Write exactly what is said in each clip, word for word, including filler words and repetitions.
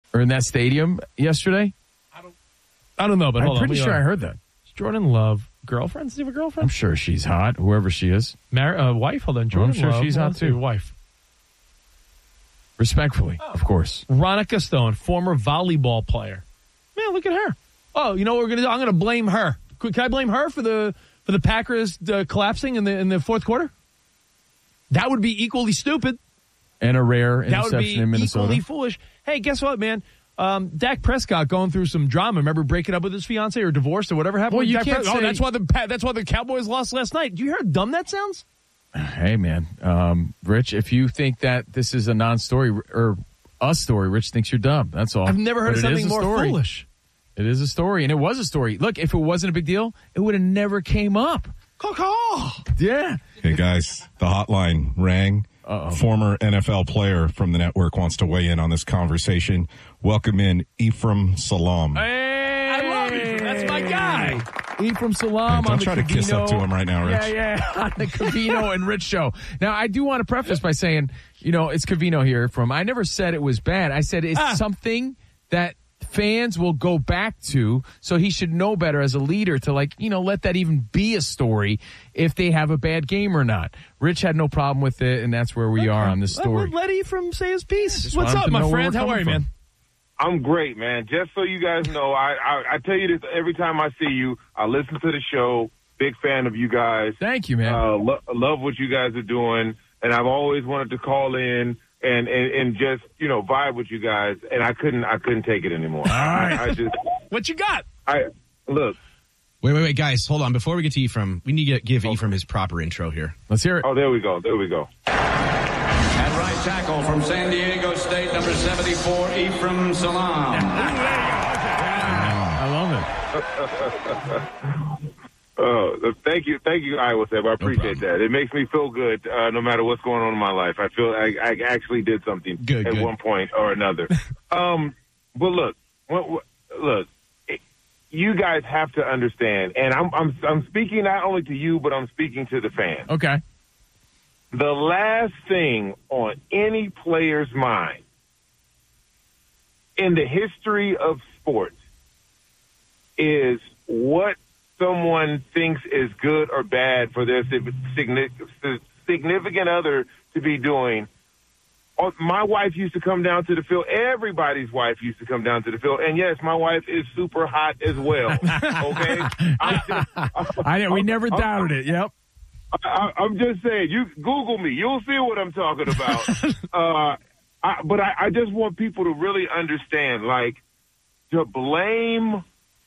or in that stadium yesterday? I don't, I don't know, but I'm hold on. pretty sure I heard that. Jordan Love, girlfriend? Does he have a girlfriend? I'm sure she's hot, whoever she is. Mar- uh, wife? Hold on. Jordan I'm sure Love, she's hot, too. Wife. Respectfully, oh. of course. Ronica Stone, former volleyball player. Man, look at her. Oh, you know what we're gonna do? I'm gonna blame her. Can I blame her for the for the Packers uh, collapsing in the in the fourth quarter? That would be equally stupid. And a rare that would be in Minnesota. Equally foolish. Hey, guess what, man? Um, Dak Prescott going through some drama. Remember breaking up with his fiance or divorced or whatever happened? Well, with you Dak can't Pres- say- oh, that's why the that's why the Cowboys lost last night. Do you hear how dumb that sounds? Hey, man. Um, Rich, if you think that this is a non-story or a story, Rich thinks you're dumb. That's all. I've never heard But of it something is a more story. foolish. It is a story, and it was a story. Look, if it wasn't a big deal, it would have never came up. Caw-caw. Yeah. Hey, guys, the hotline rang. Uh-oh. Former N F L player from the network wants to weigh in on this conversation. Welcome in Ephraim Salaam. Hey, I love you. That's my guy. Ephraim Salaam Don't on the try to Covino. kiss up to him right now, Rich. Yeah, yeah, on the Covino and Rich show. Now, I do want to preface by saying, you know, it's Covino here from, I never said it was bad. I said it's Ah. something that fans will go back to, so he should know better as a leader to, like, you know, let that even be a story if they have a bad game or not. Rich had no problem with it, and that's where we Okay. are on this story. Let, let Ephraim say his piece. Just What's want up, him to know my where friend? we're How are coming you, man? from. I'm great, man. Just so you guys know, I, I, I tell you this every time I see you. I listen to the show. Big fan of you guys. Thank you, man. Uh, lo- love what you guys are doing. And I've always wanted to call in and, and, and just, you know, vibe with you guys. And I couldn't I couldn't take it anymore. All right. I, I just, What you got? I look. Wait, wait, wait, guys, hold on. Before we get to Ephraim, we need to give Ephraim his proper intro here. Let's hear it. Oh, there we go. There we go. At right tackle from San Diego State, number seventy-four, Ephraim Salaam. I love it. Uh, thank you, thank you, Iowa Seb. I appreciate that. It makes me feel good, uh, no matter what's going on in my life. I feel I, I actually did something Good, at good. one point or another. um, but look, what, what, look, it, you guys have to understand, and I'm, I'm I'm speaking not only to you, but I'm speaking to the fans. Okay. The last thing on any player's mind in the history of sports is what someone thinks is good or bad for their significant other to be doing. My wife used to come down to the field. Everybody's wife used to come down to the field. And, yes, my wife is super hot as well. Okay? I'm just, I we never I'm, doubted it. Yep. I, I'm just saying, you Google me. You'll see what I'm talking about. uh, I, but I, I just want people to really understand, like, to blame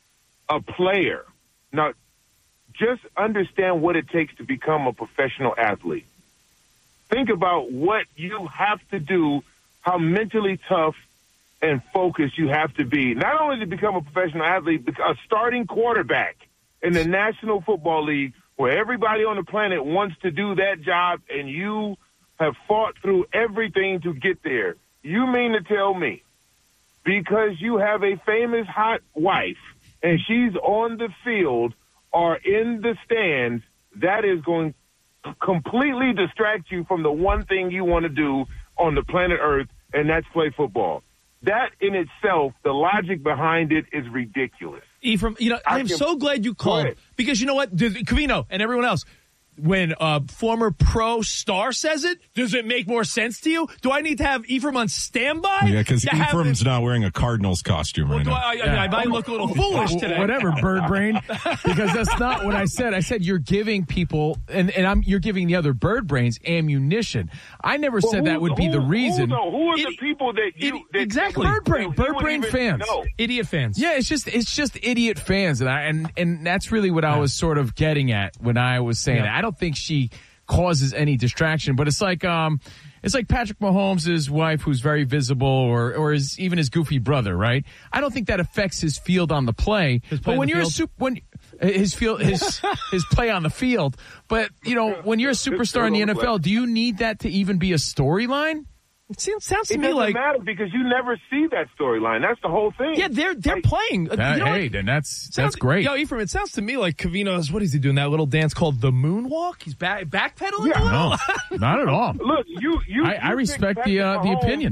a player. Now, just understand what it takes to become a professional athlete. Think about what you have to do, how mentally tough and focused you have to be, not only to become a professional athlete, but a starting quarterback in the National Football League where everybody on the planet wants to do that job, and you have fought through everything to get there. You mean to tell me, because you have a famous hot wife and she's on the field or in the stands, that is going to completely distract you from the one thing you want to do on the planet Earth, and that's play football. That in itself, the logic behind it is ridiculous. Ephraim, you know, I am can- so glad you Go called ahead. because you know what, Does- Covino and everyone else, when a former pro star says it, does it make more sense to you? Do I need to have Ephraim on standby? Yeah, because to have Ephraim's this- not wearing a Cardinals costume Well, right do now. I, I, mean, I might look a little foolish today. Whatever, bird brain. Because that's not what I said. I said you're giving people, and, and I'm you're giving the other bird brains ammunition. I never Well, said who- that would be who- the reason. Who, though? Who are Idi- the people that you idi- that, exactly. that Bird brain, you bird would brain even fans. know? Idiot fans. Yeah, it's just it's just idiot fans, and I and and that's really what I was sort of getting at when I was saying Yeah. that. I don't think she causes any distraction, but it's like um, it's like Patrick Mahomes' wife, who's very visible, or or his, even his goofy brother, right? I don't think that affects his field on the play. His play But on when the you're field? a super, when his field his his play on the field, but you know when you're a superstar in the N F L, do you need that to even be a storyline? It seems, sounds to It me doesn't like matter because you never see that storyline. That's the whole thing. yeah, they're they're Like, playing. Uh, That- you know hey, what? then that's Sounds- that's great. Yo, Ephraim, it sounds to me like Covino's, what is he doing, that little dance called the moonwalk? He's back backpedaling Yeah. a little? No, not at all. Look, you you. I, I you respect pick the Patrick uh, the Mahomes. opinion.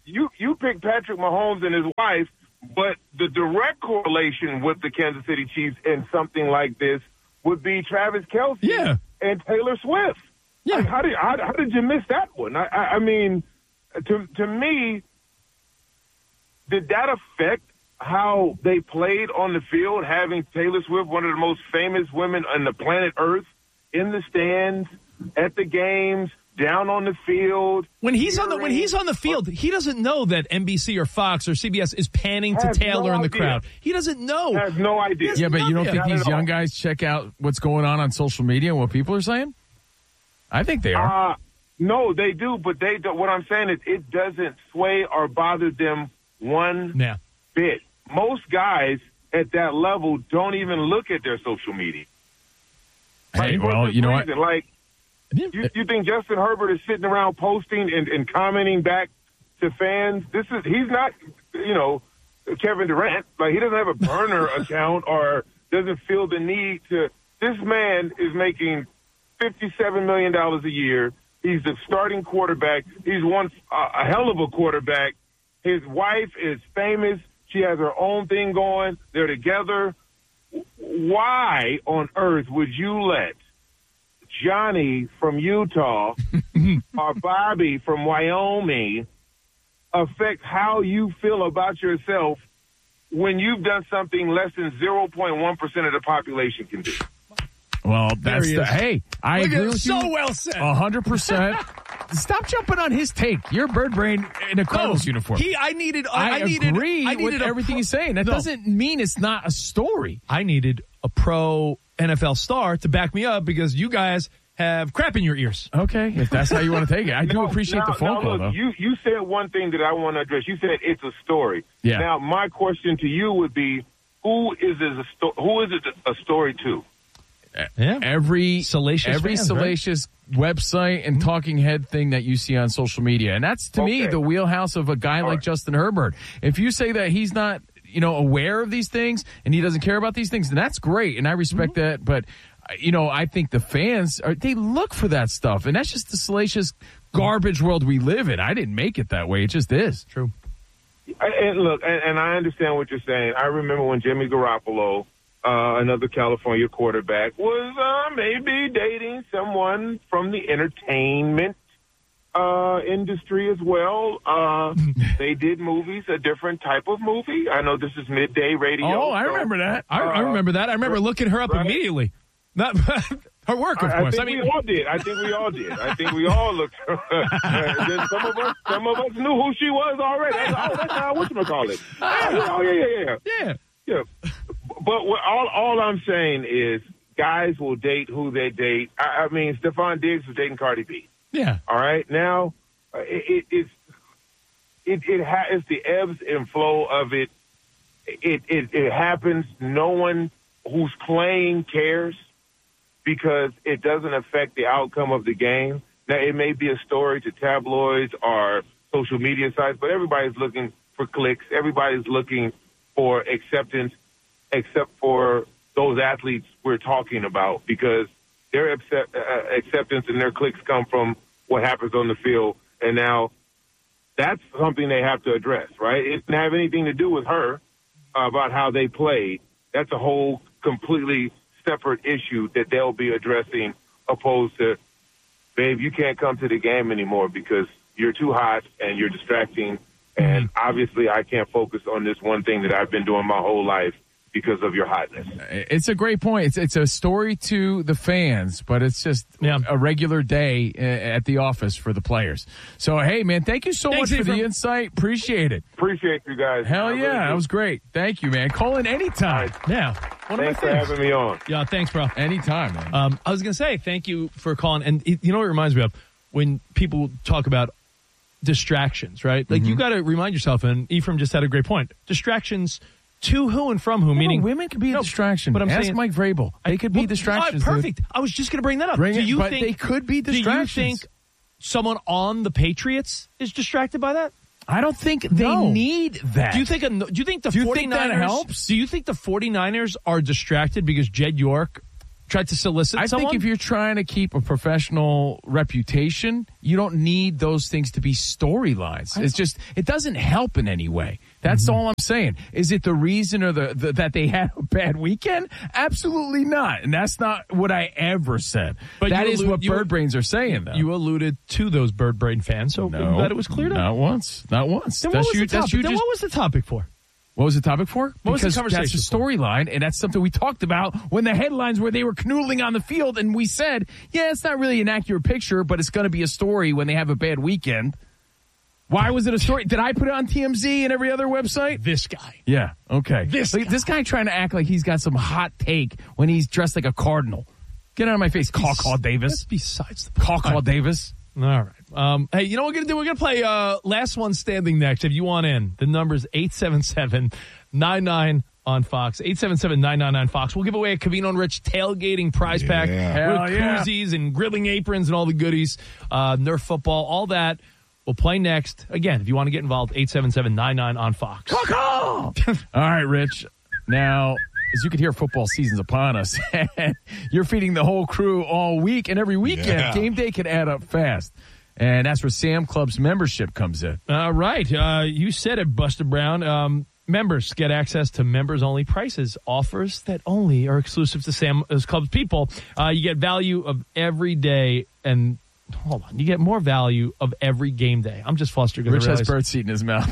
you you pick Patrick Mahomes and his wife, but the direct correlation with the Kansas City Chiefs in something like this would be Travis Kelce Yeah. and Taylor Swift. Yeah. Like, how did how, how did you miss that one? I, I, I mean, to to me, did that affect how they played on the field, having Taylor Swift, one of the most famous women on the planet Earth, in the stands, at the games, down on the field? When he's on the when he's on the field, he doesn't know that N B C or Fox or C B S is panning to Has Taylor no in the idea. crowd. He doesn't know. Has no idea. Yeah, but you don't Yeah, think not these at all. young guys check out what's going on on social media and what people are saying? I think they are. Uh, no, they do, but they do, what I'm saying is it doesn't sway or bother them one Yeah. bit. Most guys at that level don't even look at their social media. Hey, Like, for well, this you know what? reason, Like, you, you think Justin Herbert is sitting around posting and, and commenting back to fans? This is he's not, you know, Kevin Durant. Like, he doesn't have a burner account or doesn't feel the need to. This man is making fifty-seven million dollars a year. He's the starting quarterback. He's one uh, a hell of a quarterback. His wife is famous. She has her own thing going. They're together. Why on earth would you let Johnny from Utah or Bobby from Wyoming affect how you feel about yourself when you've done something less than zero point one percent of the population can do? Well, that's he the, is. hey, I Look at agree it, with so you. well said. A hundred percent. Stop jumping on his take. You're bird brain in a Cardinals uniform. He, I needed. I, I, I needed. agree I needed with a everything pro- he's saying. That No. doesn't mean it's not a story. I needed a pro N F L star to back me up because you guys have crap in your ears. Okay, if that's how you want to take it. I do No, appreciate now- the phone now call, look, though. You, you said one thing that I want to address. You said it's a story. Yeah. Now, my question to you would be, who is it a, sto- who is it a story to? Yeah. Every Salacious every fans, right? salacious website and talking head thing that you see on social media. And that's, to me, Okay. the wheelhouse of a guy All like right. Justin Herbert. If you say that he's not, you know, aware of these things and he doesn't care about these things, then that's great. And I respect that. But, uh, you know, I think the fans, are, they look for that stuff. And that's just the salacious garbage world we live in. I didn't make it that way. It just is. True. And, and look, and, and I understand what you're saying. I remember when Jimmy Garoppolo, uh, another California quarterback, was uh, maybe dating someone from the entertainment uh, industry as well. Uh, they did movies, a different type of movie. I know this is midday radio. Oh, I so- remember that. I, I remember that. I remember looking her up right. immediately. Not her work, of I, I course. think I mean, we all did. I think we all did. I think we all looked. Then some of us, some of us knew who she was already. I was, oh, that's how whatchamacallit. Oh, yeah, yeah, yeah, yeah. yeah. But what, all, all I'm saying is, guys will date who they date. I, I mean, Stephon Diggs was dating Cardi B. Yeah. All right, now uh, it, it, it's it it ha- it's the ebbs and flow of it. It it it happens. No one who's playing cares, because it doesn't affect the outcome of the game. Now, it may be a story to tabloids or social media sites, but everybody's looking for clicks. Everybody's looking for acceptance, except for those athletes we're talking about, because their accept, uh, acceptance and their clicks come from what happens on the field. And now that's something they have to address, right? It didn't have anything to do with her uh, about how they played. That's a whole completely separate issue that they'll be addressing, opposed to, babe, you can't come to the game anymore because you're too hot and you're distracting. And obviously I can't focus on this one thing that I've been doing my whole life because of your hotness. It's a great point. It's it's a story to the fans, but it's just Yeah. a regular day uh, at the office for the players. So, hey, man, thank you so Thanks, much for Ephraim. the insight. Appreciate it. Appreciate you guys. I Hell really yeah, do. that was great. Thank you, man. Call in anytime. Yeah. One of Thanks my for things. having me on. Yeah, thanks, bro. Anytime, man. Um, I was going to say thank you for calling. And it, you know what it reminds me of? When people talk about distractions, right? Like, you got to remind yourself, and Ephraim just had a great point. Distractions to who and from who, No, meaning women could be a No, distraction. But I'm Ask saying, Mike Vrabel. They could be Well, distractions. oh, dude. perfect. I was just going to bring that up. Bring do it, you but think they could be distractions. Do you think someone on the Patriots is distracted by that? I don't think they No. need that. Do you think a, do you think the Do you think 49ers that helps? Do you think the 49ers are distracted because Jed York tried to solicit I someone? think if you're trying to keep a professional reputation, you don't need those things to be storylines. It's just, it doesn't help in any way. That's mm-hmm. all I'm saying. Is it the reason or the, the that they had a bad weekend? Absolutely not. And that's not what I ever said. But that is allude, what bird brains are saying, though. You alluded to those bird brain fans, so no, I'm glad it was cleared up. Not once. Not once. Then, that's what was, you, the topic? you then just, what was the topic for? What was the topic for? What because was the conversation that's the storyline, and that's something we talked about when the headlines were they were canoodling on the field, and we said, yeah, it's not really an accurate picture, but it's going to be a story when they have a bad weekend. Why was it a story? Did I put it on T M Z and every other website? This guy. Yeah, okay. This like, guy. This guy trying to act like he's got some hot take when he's dressed like a cardinal. Get out of my face, Caw Caw Davis. That's besides the point. Caw Caw Davis. All right. Um, hey, you know what we're going to do? We're going to play uh, Last One Standing next. If you want in, the number's eight seven seven, nine nine on Fox. eight seven seven, nine nine nine Fox. We'll give away a Covino and Rich tailgating prize Yeah. pack Hell with yeah. koozies and grilling aprons and all the goodies. Uh, Nerf football, all that. We'll play next. Again, if you want to get involved, eight seven seven, nine nine on Fox. Caw Caw! All right, Rich. Now, as you can hear, football season's upon us. You're feeding the whole crew all week and every weekend. Yeah. Game day can add up fast. And that's where Sam Club's membership comes in. All right. Uh, you said it, Buster Brown. Um, members get access to members-only prices, offers that only are exclusive to Sam Club's people. Uh, you get value of every day, and hold on, you get more value of every game day. I'm just flustered. Rich has bird seed in his mouth.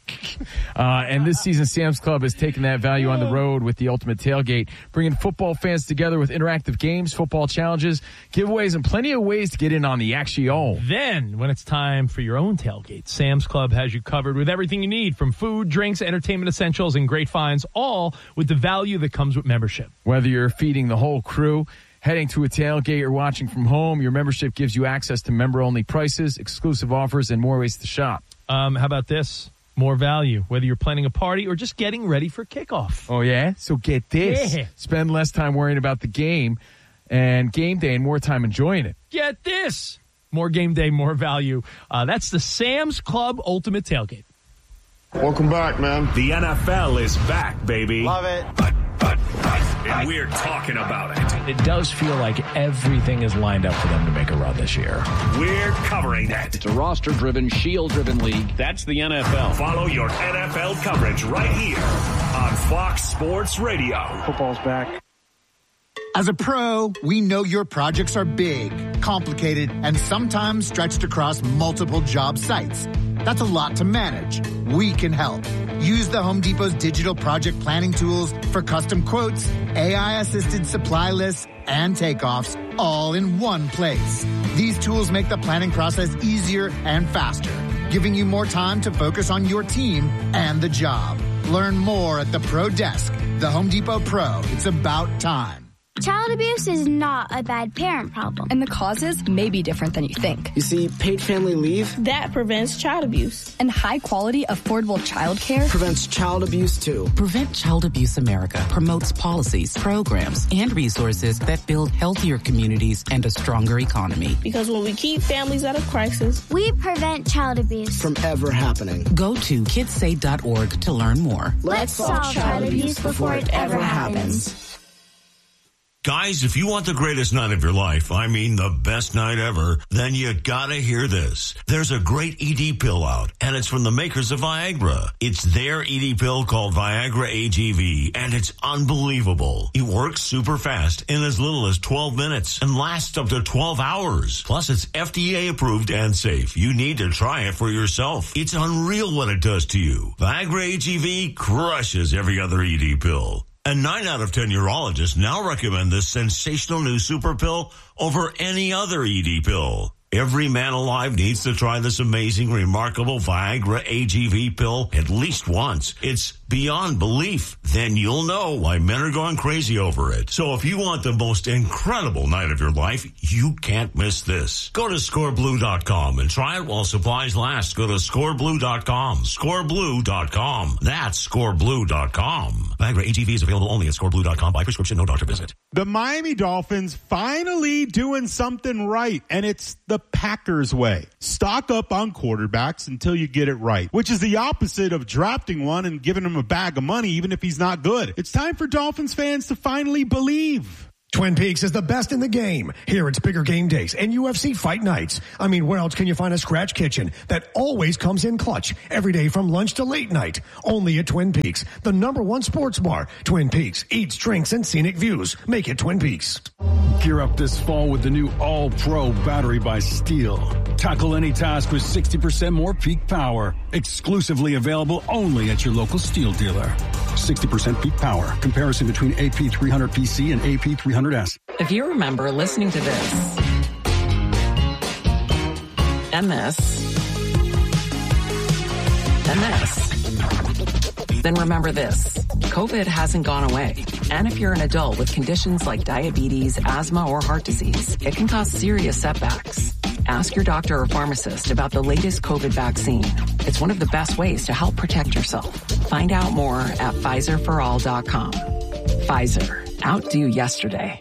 Uh, and this season, Sam's Club has taken that value on the road with the Ultimate Tailgate, bringing football fans together with interactive games, football challenges, giveaways, and plenty of ways to get in on the action. Then, when it's time for your own tailgate, Sam's Club has you covered with everything you need, from food, drinks, entertainment essentials, and great finds, all with the value that comes with membership. Whether you're feeding the whole crew, heading to a tailgate, or watching from home, your membership gives you access to member-only prices, exclusive offers, and more ways to shop. Um, how about this? More value, whether you're planning a party or just getting ready for kickoff. Oh, yeah? So get this. Yeah. Spend less time worrying about the game and game day and more time enjoying it. Get this. More game day, more value. Uh, that's the Sam's Club Ultimate Tailgate. Welcome back, man. The N F L is back, baby. Love it. And we're talking about it. It does feel like everything is lined up for them to make a run this year. We're covering that. It's a roster-driven, shield-driven league. That's the N F L. Follow your N F L coverage right here on Fox Sports Radio. Football's back. As a pro, we know your projects are big, complicated, and sometimes stretched across multiple job sites. That's a lot to manage. We can help. Use the Home Depot's digital project planning tools for custom quotes, A I-assisted supply lists, and takeoffs, all in one place. These tools make the planning process easier and faster, giving you more time to focus on your team and the job. Learn more at the Pro Desk. The Home Depot Pro. It's about time. Child abuse is not a bad parent problem. And the causes may be different than you think. You see, paid family leave, that prevents child abuse. And high-quality, affordable child care prevents child abuse, too. Prevent Child Abuse America promotes policies, programs, and resources that build healthier communities and a stronger economy. Because when we keep families out of crisis, we prevent child abuse from ever happening. Go to kids save dot org to learn more. Let's, Let's solve child, child abuse before it ever happens. happens. Guys, if you want the greatest night of your life, I mean the best night ever, then you gotta hear this. There's a great E D pill out, and it's from the makers of Viagra. It's their E D pill called Viagra A G V, and it's unbelievable. It works super fast in as little as twelve minutes and lasts up to twelve hours. Plus, it's F D A approved and safe. You need to try it for yourself. It's unreal what it does to you. Viagra A G V crushes every other E D pill. And nine out of ten urologists now recommend this sensational new super pill over any other E D pill. Every man alive needs to try this amazing, remarkable Viagra A G V pill at least once. It's beyond belief. Then you'll know why men are going crazy over it. So if you want the most incredible night of your life, you can't miss this. Go to score blue dot com and try it while supplies last. Go to score blue dot com. score blue dot com. That's score blue dot com. Viagra A G V is available only at score blue dot com by prescription, no doctor visit. The Miami Dolphins finally doing something right, and it's the Packers way. Stock up on quarterbacks until you get it right, which is the opposite of drafting one and giving him a bag of money even if he's not good. It's time for Dolphins fans to finally believe. Twin Peaks is the best in the game. Here it's bigger game days and U F C fight nights. I mean, where else can you find a scratch kitchen that always comes in clutch every day from lunch to late night? Only at Twin Peaks, the number one sports bar. Twin Peaks, eats, drinks, and scenic views. Make it Twin Peaks. Gear up this fall with the new All-Pro battery by Steel. Tackle any task with sixty percent more peak power. Exclusively available only at your local Steel dealer. sixty percent peak power. Comparison between A P three hundred P C and A P three hundred S. If you remember listening to this and this and this, then remember this. COVID hasn't gone away. And if you're an adult with conditions like diabetes, asthma, or heart disease, it can cause serious setbacks. Ask your doctor or pharmacist about the latest COVID vaccine. It's one of the best ways to help protect yourself. Find out more at Pfizer for all dot com. Pfizer. Outdo yesterday.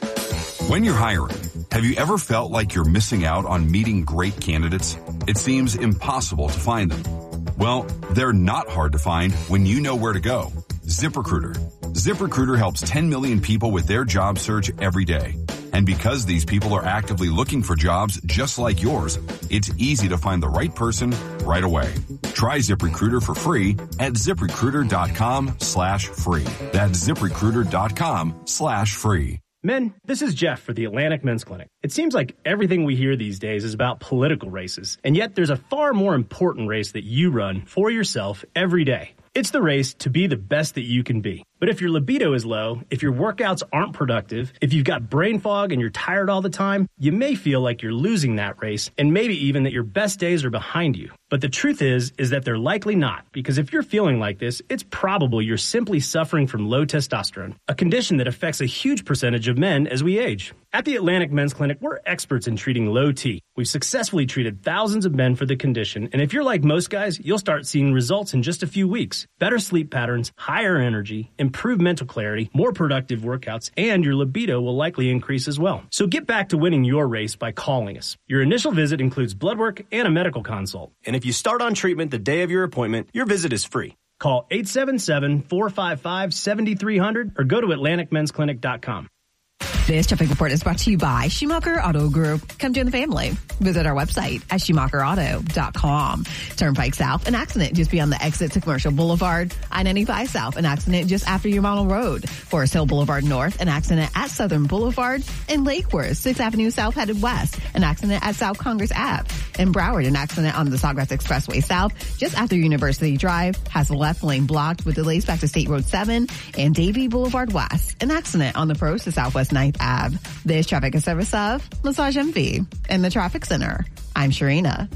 When you're hiring, have you ever felt like you're missing out on meeting great candidates? It seems impossible to find them. Well, they're not hard to find when you know where to go. ZipRecruiter. ZipRecruiter helps ten million people with their job search every day. And because these people are actively looking for jobs just like yours, it's easy to find the right person right away. Try ZipRecruiter for free at ZipRecruiter.com slash free. That's ZipRecruiter.com slash free. Men, this is Jeff for the Atlantic Men's Clinic. It seems like everything we hear these days is about political races, and yet there's a far more important race that you run for yourself every day. It's the race to be the best that you can be. But if your libido is low, if your workouts aren't productive, if you've got brain fog and you're tired all the time, you may feel like you're losing that race and maybe even that your best days are behind you. But the truth is, is that they're likely not, because if you're feeling like this, it's probable you're simply suffering from low testosterone, a condition that affects a huge percentage of men as we age. At the Atlantic Men's Clinic, we're experts in treating low T. We've successfully treated thousands of men for the condition, and if you're like most guys, you'll start seeing results in just a few weeks. Better sleep patterns, higher energy, improved mental clarity, more productive workouts, and your libido will likely increase as well. So get back to winning your race by calling us. Your initial visit includes blood work and a medical consult. And if you start on treatment the day of your appointment, your visit is free. Call eight seven seven, four five five, seven three zero zero or go to Atlantic Men's Clinic dot com. This traffic report is brought to you by Schumacher Auto Group. Come join the family. Visit our website at Schumacher Auto dot com. Turnpike South, an accident just beyond the exit to Commercial Boulevard. I ninety-five South, an accident just after your Model Road. Forest Hill Boulevard North, an accident at Southern Boulevard. In Lake Worth, sixth Avenue South headed west, an accident at South Congress Ave. In Broward, an accident on the Sawgrass Expressway South, just after University Drive, has the left lane blocked with delays back to State Road seven. And Davie Boulevard West, an accident on the approach to Southwest ninth Avenue. This traffic is service of Massage Envy in the Traffic Center. I'm Sharina.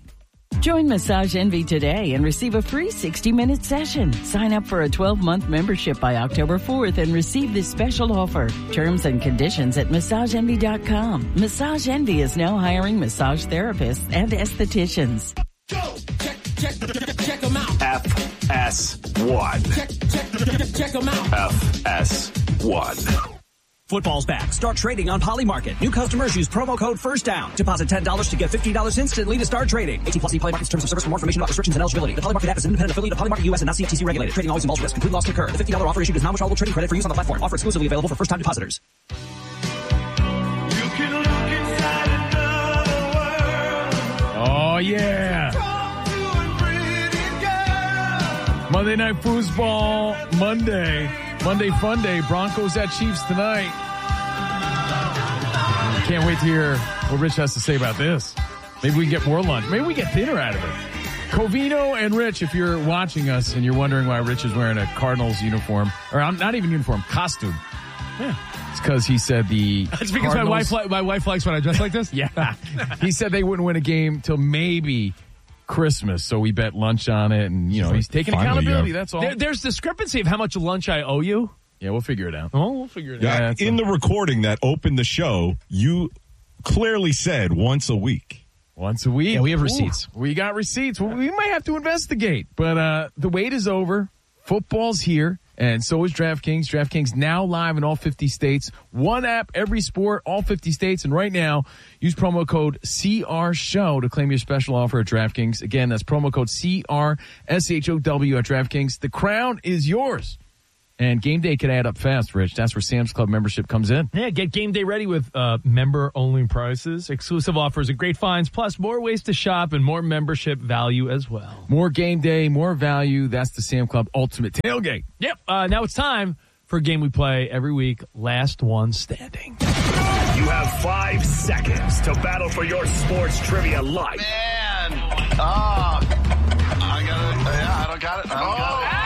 Join Massage Envy today and receive a free sixty-minute session. Sign up for a twelve-month membership by October fourth and receive this special offer. Terms and conditions at massage envy dot com. Massage Envy is now hiring massage therapists and estheticians. Go! Check, check, check, check them out. F S one. Check, check, check, check them out. F S one. Football's back. Start trading on Polymarket. New customers use promo code FIRSTDOWN. Deposit ten dollars to get fifteen dollars instantly to start trading. eighteen plus E Polymarket's terms of service for more information about restrictions and eligibility. The Polymarket app is an independent affiliate of Polymarket U S and not C F T C regulated. Trading always involves risk. Complete loss can occur. The fifty dollars offer issued is non-withdrawable trading credit for use on the platform. Offer exclusively available for first-time depositors. Oh, yeah. Monday Night Foosball, Monday. Monday Fun Day. Broncos at Chiefs tonight. Can't wait to hear what Rich has to say about this. Maybe we can get more lunch. Maybe we get dinner out of it. Covino and Rich, if you're watching us and you're wondering why Rich is wearing a Cardinals uniform, or I'm not even uniform, costume. Yeah. It's because he said the It's because my wife, my wife likes when I dress like this? Yeah. He said they wouldn't win a game till maybe Christmas, so we bet lunch on it, and, you know, he's taking Finally, accountability, yeah. that's all. There, there's discrepancy of how much lunch I owe you. Yeah, we'll figure it out. Oh, we'll figure it Yeah, out. in the recording that opened the show, you clearly said once a week. Once a week. Yeah, we have Ooh, receipts. we got receipts. Well, we might have to investigate. But uh, the wait is over. Football's here. And so is DraftKings. DraftKings now live in all fifty states. One app, every sport, all fifty states. And right now, use promo code C R Show to claim your special offer at DraftKings. Again, that's promo code C R S H O W at DraftKings. The crown is yours. And game day can add up fast, Rich. That's where Sam's Club membership comes in. Yeah, get game day ready with uh, member-only prices, exclusive offers, and great finds, plus more ways to shop and more membership value as well. More game day, more value. That's the Sam Club Ultimate Tailgate. Yep. Uh, now it's time for a game we play every week, Last One Standing. You have five seconds to battle for your sports trivia life. Man. Oh. I got it. Yeah, I don't got it. I don't got it.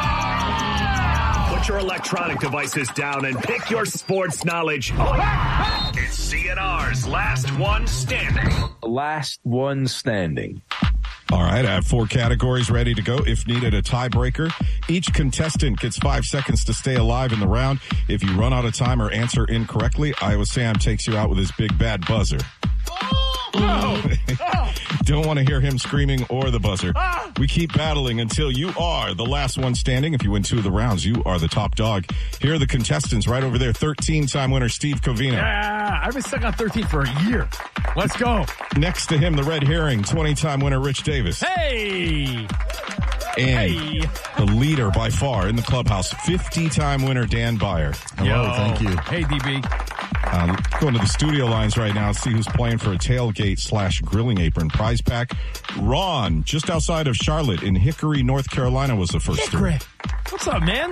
Put your electronic devices down and pick your sports knowledge up. It's C N R's Last One Standing. Last One Standing. All right, I have four categories ready to go. If needed, a tiebreaker. Each contestant gets five seconds to stay alive in the round. If you run out of time or answer incorrectly, Iowa Sam takes you out with his big bad buzzer. No. Don't want to hear him screaming or the buzzer. We keep battling until you are the last one standing. If you win two of the rounds, you are the top dog. Here are the contestants right over there. thirteen-time winner Steve Covino. Yeah, I've been stuck on thirteen for a year. Let's go. Next to him, the red herring, twenty-time winner Rich Davis. Hey! And Hey. the leader by far in the clubhouse, fifty-time winner Dan Byer. Hello, thank you. Hey, D B. Um, going to the studio lines right now and see who's playing for a tailgate slash grilling apron prize pack. Ron, just outside of Charlotte in Hickory, North Carolina, was the first. Hickory. What's up, man?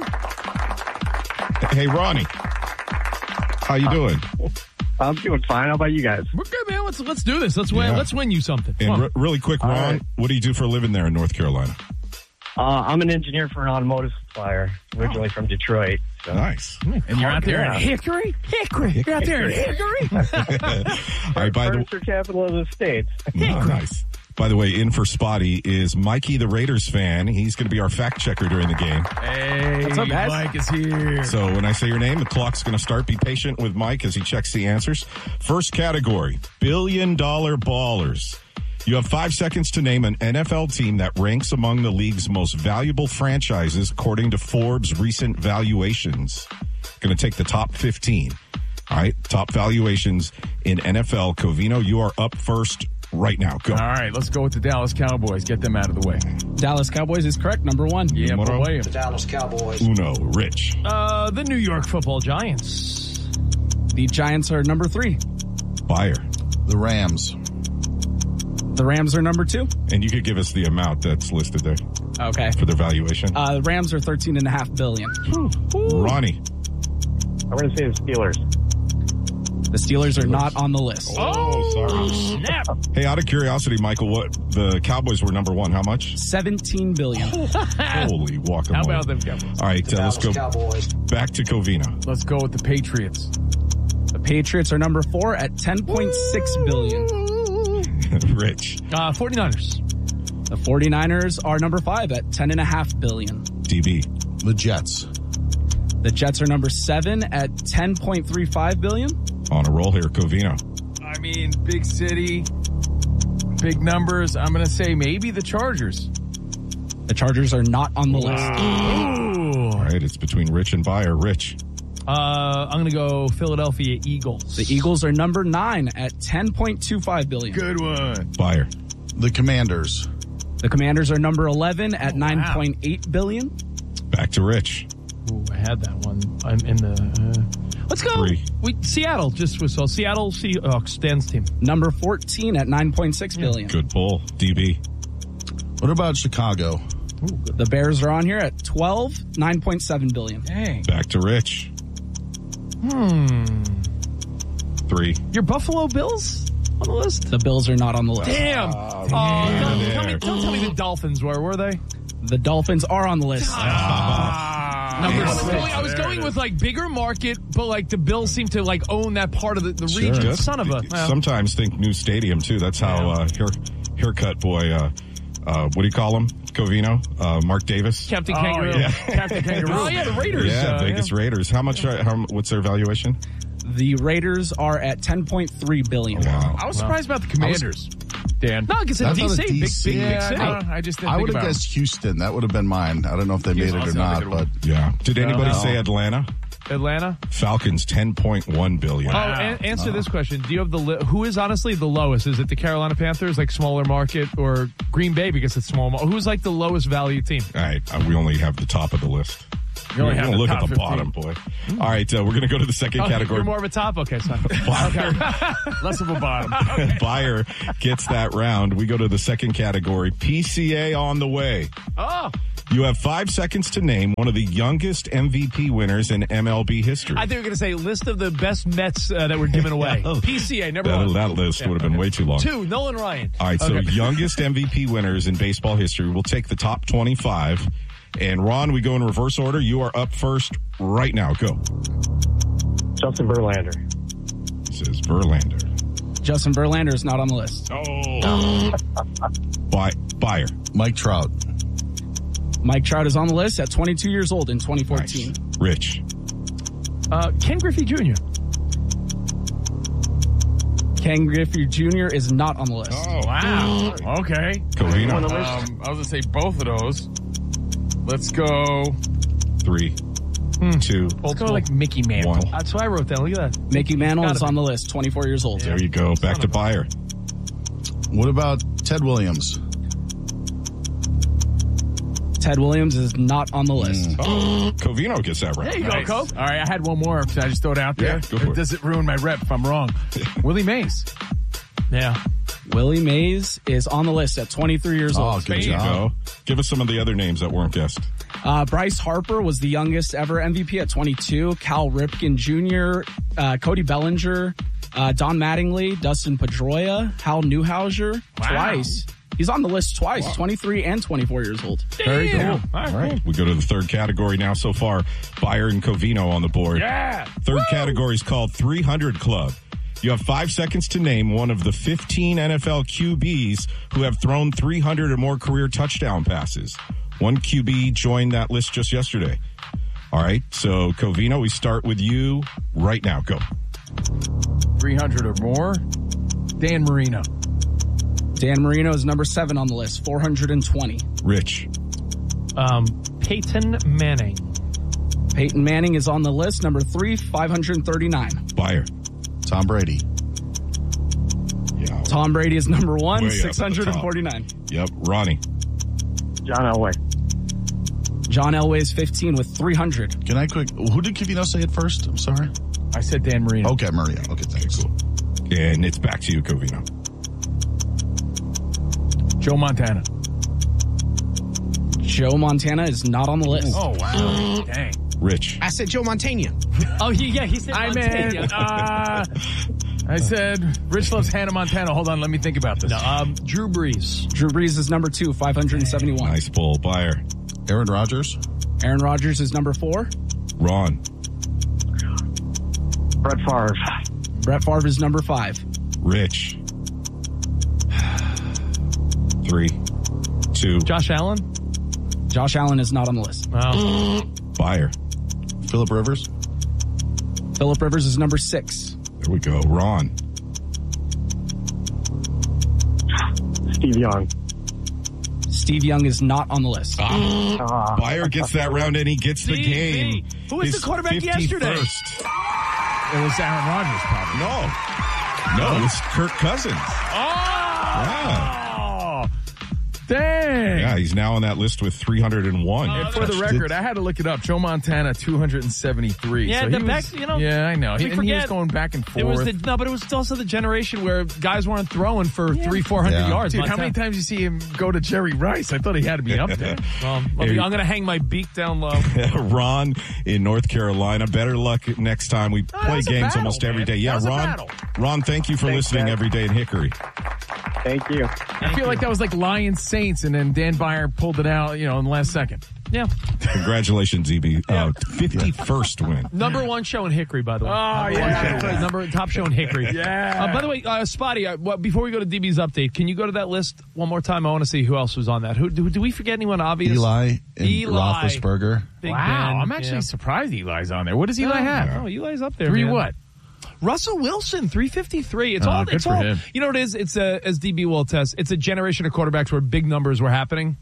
Hey, Ronnie. How you doing? I'm doing fine. How about you guys? We're good, man. Let's let's do this. Let's win. Yeah. Let's win you something. Come And on. re- really quick, Ron, right. what do you do for a living there in North Carolina? Uh, I'm an engineer for an automotive supplier, originally from Detroit. So. Nice. And you're out there Yeah. in Hickory? Hickory. You're out there in Hickory? All right, by the Furniture capital of the states. Oh, nice. By the way, in for Spotty is Mikey, the Raiders fan. He's going to be our fact checker during the game. Hey, What's up, guys? Mike is here. So when I say your name, the clock's going to start. Be patient with Mike as he checks the answers. First category, billion dollar ballers. You have five seconds to name an N F L team that ranks among the league's most valuable franchises according to Forbes' recent valuations. Going to take the top fifteen. All right, top valuations in N F L. Covino, you are up first right now. Go. All right, let's go with the Dallas Cowboys. Get them out of the way. Dallas Cowboys is correct. Number one. Yeah, Numero boy. The Dallas Cowboys. Uno, Rich. Uh, the New York Football Giants. The Giants are number three. Buyer. The Rams. The Rams are number two. And you could give us the amount that's listed there Okay. for their valuation. Uh, the Rams are thirteen and a half billion. Ronnie. I'm going to say the Steelers. The Steelers are not on the list. Oh, sorry. Snap. Hey, out of curiosity, Michael, what the Cowboys were number one? How much? seventeen billion. Holy guacamole. How about them Cowboys? All right, uh, let's go Cowboys. back to Covino. Let's go with the Patriots. The Patriots are number four at ten point six billion. Rich. Uh, 49ers. The 49ers are number five at ten and a half billion. D B. The Jets. The Jets are number seven at ten point three five billion. On a roll here, Covino. I mean, big city, big numbers. I'm going to say maybe the Chargers. The Chargers are not on the list. All right, it's between Rich and Buyer. Rich. Uh, I'm going to go Philadelphia Eagles. The Eagles are number nine at ten point two five billion. Good one. Buyer. The Commanders. The Commanders are number eleven at Oh, nine point eight billion. Back to Rich. Ooh, I had that one. I'm in the. Uh, let's go. Three. We Seattle just was so Seattle Seahawks Dan's team. Number fourteen at nine point six billion. Good pull. D B. What about Chicago? Ooh, the Bears are on here at twelve, nine point seven billion. Dang. Back to Rich. Hmm. Three. Your Buffalo Bills on the list? The Bills are not on the list. Damn. Oh, Oh, don't, there. tell me, don't tell me the Dolphins were, were they? The Dolphins are on the list. Ah. I was, six. going, I was going with like bigger market, but like the Bills seem to like own that part of the, the Sure. region. Just- Son of a. well, Sometimes think new stadium, too. That's how uh, hair, haircut boy, uh, uh, what do you call him? Covino? Uh, Mark Davis? Captain Oh, Kangaroo. yeah. Captain Kangaroo. Oh, yeah, the Raiders. Yeah, uh, Vegas yeah. Raiders. How much? Are, how, what's their valuation? The Raiders are at ten point three billion. Wow. I was surprised about the Commanders. Dan. No, because it's I thought D C. it Big, D C. big, big Yeah, city. no, I just didn't I think would have about guessed Houston. That would have been mine. I don't know if they made it or Houston not, sounds like but a Yeah. Did anybody No. say Atlanta? Atlanta. Falcons, ten point one billion. Oh, an- answer this question. Do you have the li- who is honestly the lowest? Is it the Carolina Panthers, like smaller market, or Green Bay because it's small? Mar- Who's like the lowest value team? All right. Uh, we only have the top of the list. You only You're have gonna the look top at the fifteen. bottom, boy. All right, uh, we're going to go to the second Oh, category. You're more of a top? Okay, sorry. Okay. Less of a bottom. Buyer gets that round. We go to the second category. P C A on the way. Oh. You have five seconds to name one of the youngest M V P winners in M L B history. I think we we're going to say list of the best Mets uh, that were given away. P C A, number that, one. that list Yeah, would have been way too long. Two, Nolan Ryan. All right, so Okay. youngest M V P winners in baseball history. We'll take the top twenty-five. And Ron, we go in reverse order. You are up first right now. Go. Justin Verlander. This is Verlander. Justin Verlander is not on the list. Oh. Buy, buyer. Mike Trout. Mike Trout is on the list at twenty-two years old in twenty fourteen. Nice. Rich. Uh, Ken Griffey Junior Ken Griffey Junior is not on the list. Oh, wow. Okay. Covino. Um, I was going to say both of those. Let's go. Three. Hmm. Two. Let's go like Mickey Mantle. One. That's what I wrote down. Look at that. Mickey Mantle Gotta is be. on the list, twenty-four years old. There you go. Back to buyer. What about Ted Williams? Ted Williams is not on the list. Oh, Covino gets that right. There you Nice. go, Cope. All right, I had one more. Should I just throw it out there? Yeah, go for Or it. does it ruin my rep if I'm wrong? Willie Mays. Yeah. Willie Mays is on the list at twenty-three years Oh, old. good There you job. go. Give us some of the other names that weren't guessed. Uh, Bryce Harper was the youngest ever M V P at twenty-two. Cal Ripken Junior, uh, Cody Bellinger, uh, Don Mattingly, Dustin Pedroia, Hal Newhouser, Wow. twice. He's on the list twice, twenty-three and twenty-four years old. Very cool. All right, All right. We go to the third category now so far. Buyer and Covino on the board. Yeah. Third category is called three hundred Club. You have five seconds to name one of the fifteen N F L Q Bs who have thrown three hundred or more career touchdown passes. One Q B joined that list just yesterday. All right, so Covino, we start with you right now. Go. three hundred or more. Dan Marino. Dan Marino is number seven on the list, four hundred twenty. Rich. Um, Peyton Manning. Peyton Manning is on the list, number three, five hundred thirty-nine. Buyer. Tom Brady. Yeah. Tom Brady is number one, Way up at the six hundred forty-nine. Yep. Ronnie. John Elway. John Elway is fifteen with three hundred. Can I quick? Who did Covino say it first? I'm sorry. I said Dan Marino. Okay, Maria. Okay, thanks. Cool. And it's back to you, Covino. Joe Montana. Joe Montana is not on the list. Oh, wow. Dang. Rich. I said Joe Montana. Oh, he, yeah, he said I Montana. meant, uh, I said, Rich loves Hannah Montana. Hold on, let me think about this. No, um, Drew Brees. Drew Brees is number two, five hundred seventy-one. Nice pull. Buyer. Aaron Rodgers. Aaron Rodgers is number four. Ron. Brett Favre. Brett Favre is number five. Rich. Three. Two. Josh Allen. Josh Allen is not on the list. Wow. Buyer. Phillip Rivers. Phillip Rivers is number six. There we go. Ron. Steve Young. Steve Young is not on the list. Ah. Buyer gets that round and he gets the Steve game. V. Who was His the quarterback yesterday? fifty-first. It was Aaron Rodgers, probably. No. No, it was Kirk Cousins. Oh! Yeah. Dang. Yeah, he's now on that list with three hundred one. And for the record, I had to look it up. Joe Montana, two hundred seventy-three. Yeah, so the he back, was, you know. Yeah, I know. we He, and he forget. was going back and forth. It was the, no, but it was also the generation where guys weren't throwing for Yeah. three, four hundred Yeah. yards. Dude, how Montana- many times you see him go to Jerry Rice? I thought he had to be up there. Well, I'll be- I'm going to hang my beak down low. Ron in North Carolina. Better luck next time. We Oh, play that was a games battle, almost man. every day. Yeah, That was a Ron. battle. Ron, thank you for Thanks, listening man. every day in Hickory. Thank you. I feel like that was like Lions Saints, and then Dan Byer pulled it out, you know, in the last second. Yeah. Congratulations, E B. Uh, fifty-first win. Number one show in Hickory, by the way. Oh, number yeah. One show, number top show in Hickory. Yeah. Uh, by the way, uh, Spotty, uh, what, before we go to D B's update, can you go to that list one more time? I want to see who else was on that. Who do, do we forget anyone obvious? Eli and Eli. Roethlisberger. Big Wow, Ben, I'm actually yeah. surprised Eli's on there. What does Eli Oh, have? Oh, Eli's up there. Three man. what? Russell Wilson, three fifty-three. It's Oh, all. good It's for all. him. You know what it is? It's a, as D B will attest. It's a generation of quarterbacks where big numbers were happening.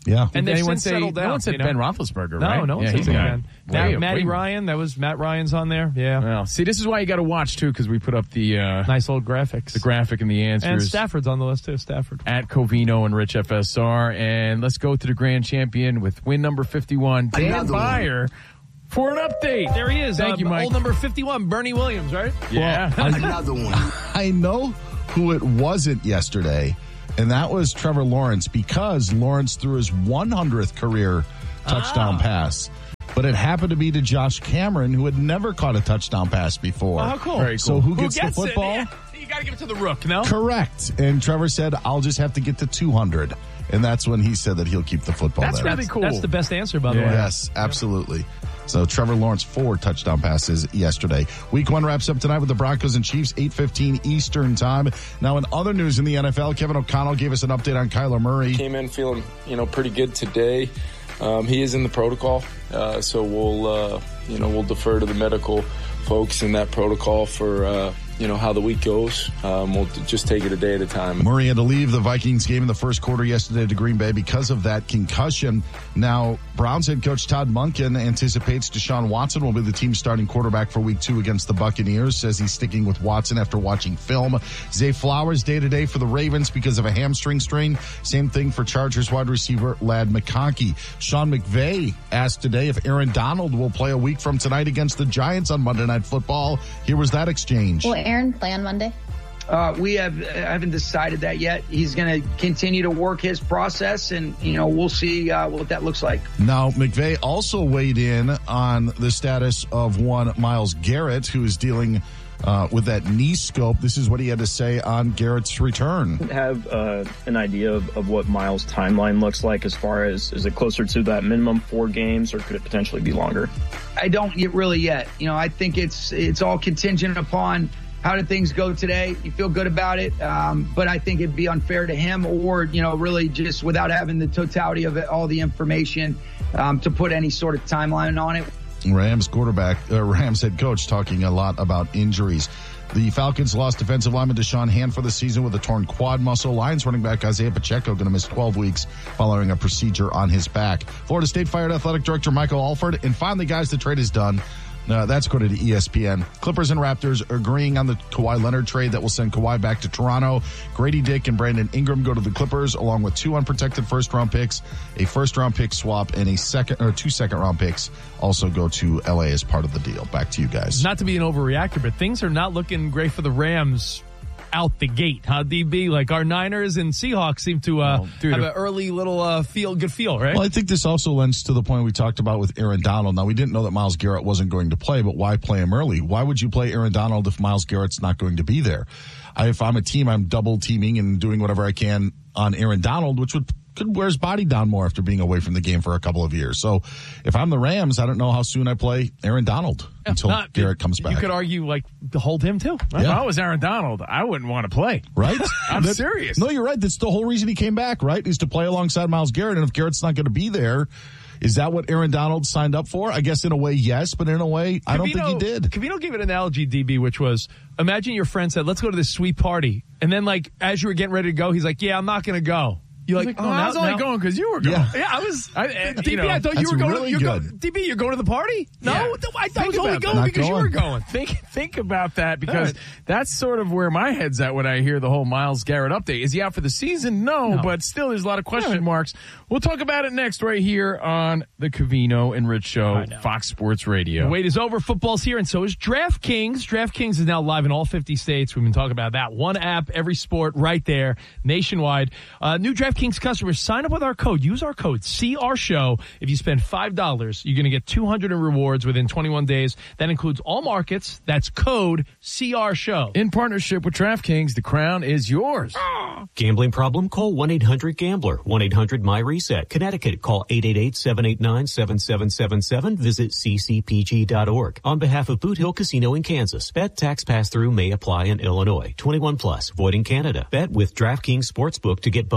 Yeah. Did And they've anyone since say, settled down. no one said you know? Ben Roethlisberger, No, right? no one yeah, said he's Ben. got Matt, way- Matty way- Ryan, that was Matt Ryan's on there. Yeah. Well, see, this is why you got to watch, too, because we put up the uh, nice old graphics. The graphic and the answers. And Stafford's on the list, too. Stafford. At Covino and Rich F S R. And let's go to the grand champion with win number fifty-one, Dan Another Beyer, for an update. There he is. Thank uh, you, Mike. Old number fifty-one, Bernie Williams, right? Yeah. Well, I, I know who it wasn't yesterday, and that was Trevor Lawrence, because Lawrence threw his one hundredth career touchdown Ah. pass. But it happened to be to Josh Cameron, who had never caught a touchdown pass before. Oh, how cool. Very So cool. who gets, the it? football? Yeah. You got to give it to the Rook, no? Correct. And Trevor said, I'll just have to get to two hundred. And that's when he said that he'll keep the football That's there. really cool. That's the best answer, by the way. Yes, absolutely. So Trevor Lawrence, four touchdown passes yesterday. Week one wraps up tonight with the Broncos and Chiefs, eight fifteen Eastern time. Now, in other news in the N F L, Kevin O'Connell gave us an update on Kyler Murray. Came in feeling, you know, pretty good today. Um, he is in the protocol, uh, so we'll, uh, you know, we'll defer to the medical folks in that protocol for, uh, you know, how the week goes. Um, we'll just take it a day at a time. Murray had to leave the Vikings game in the first quarter yesterday to Green Bay because of that concussion. Now, Browns head coach Todd Monken anticipates Deshaun Watson will be the team's starting quarterback for week two against the Buccaneers, says he's sticking with Watson after watching film. Zay Flowers day-to-day for the Ravens because of a hamstring strain. Same thing for Chargers wide receiver Ladd McConkey. Sean McVay asked today if Aaron Donald will play a week from tonight against the Giants on Monday Night Football. Here was that exchange. Will Aaron play on Monday? Uh, we have uh, haven't decided that yet. He's going to continue to work his process, and you know we'll see uh, what that looks like. Now, McVay also weighed in on the status of one Myles Garrett, who is dealing uh, with that knee scope. This is what he had to say on Garrett's return. Have uh, an idea of, of what Myles' timeline looks like as far as, is it closer to that minimum four games, or could it potentially be longer? I don't yet really yet. You know, I think it's it's all contingent upon how did things go today. You feel good about it, um, but I think it'd be unfair to him, or you know, really just without having the totality of it, all the information um, to put any sort of timeline on it. Rams quarterback, uh, Rams head coach talking a lot about injuries. The Falcons lost defensive lineman Deshaun Hand for the season with a torn quad muscle. Lions running back Isaiah Pacheco going to miss twelve weeks following a procedure on his back. Florida State fired athletic director Michael Alford. And finally, guys, the trade is done. Uh, that's according to E S P N. Clippers and Raptors agreeing on the Kawhi Leonard trade that will send Kawhi back to Toronto. Grady Dick and Brandon Ingram go to the Clippers, along with two unprotected first-round picks, a first-round pick swap, and a second or two second-round picks also go to L A as part of the deal. Back to you guys. Not to be an overreactor, but things are not looking great for the Rams out the gate, huh, D B? Like our Niners and Seahawks seem to uh, Oh, dude, have if- an early little uh, feel, good feel, right? Well, I think this also lends to the point we talked about with Aaron Donald. Now, we didn't know that Myles Garrett wasn't going to play, but why play him early? Why would you play Aaron Donald if Myles Garrett's not going to be there? I, if I'm a team, I'm double teaming and doing whatever I can on Aaron Donald, which would could wear his body down more after being away from the game for a couple of years. So if I'm the Rams, I don't know how soon I play Aaron Donald until Not- Garrett comes back. You could argue, like, to hold him, too. If I was Aaron Donald, I wouldn't want to play. Right? I'm That- serious. No, you're right. That's the whole reason he came back, right? Is to play alongside Myles Garrett. And if Garrett's not going to be there, is that what Aaron Donald signed up for? I guess in a way, yes, but in a way, I don't think he did. Covino gave an analogy, D B, which was, imagine your friend said, let's go to this sweet party. And then, like, as you were getting ready to go, he's like, yeah, I'm not going to go. You're like, He's oh, like, no, I was now- only now- going because you were going. Yeah. Yeah, I was. I- and, D B, you know, I thought you that's were going. really you're good. Go, D B, you're going to the party? No, Yeah. I thought I Think was only about going that. because Not you were going. going. Think think about that because All right. that's sort of where my head's at when I hear the whole Myles Garrett update. Is he out for the season? No, No. but still there's a lot of question marks. We'll talk about it next right here on the Covino and Rich Show, Fox Sports Radio. The wait is over. Football's here, and so is DraftKings. DraftKings is now live in all fifty states. We've been talking about that. One app, every sport, right there, nationwide. Uh, new DraftKings customers, sign up with our code. Use our code, C R Show. If you spend five dollars, you're going to get two hundred in rewards within twenty-one days. That includes all markets. That's code C R Show. In partnership with DraftKings, the crown is yours. Gambling problem? Call one eight hundred gambler. one eight hundred my reset. Connecticut, call eight eight eight, seven eight nine, seven seven seven seven. Visit c c p g dot org. On behalf of Boot Hill Casino in Kansas, bet tax pass-through may apply in Illinois. twenty-one plus, void in Canada. Bet with DraftKings Sportsbook to get bonus bets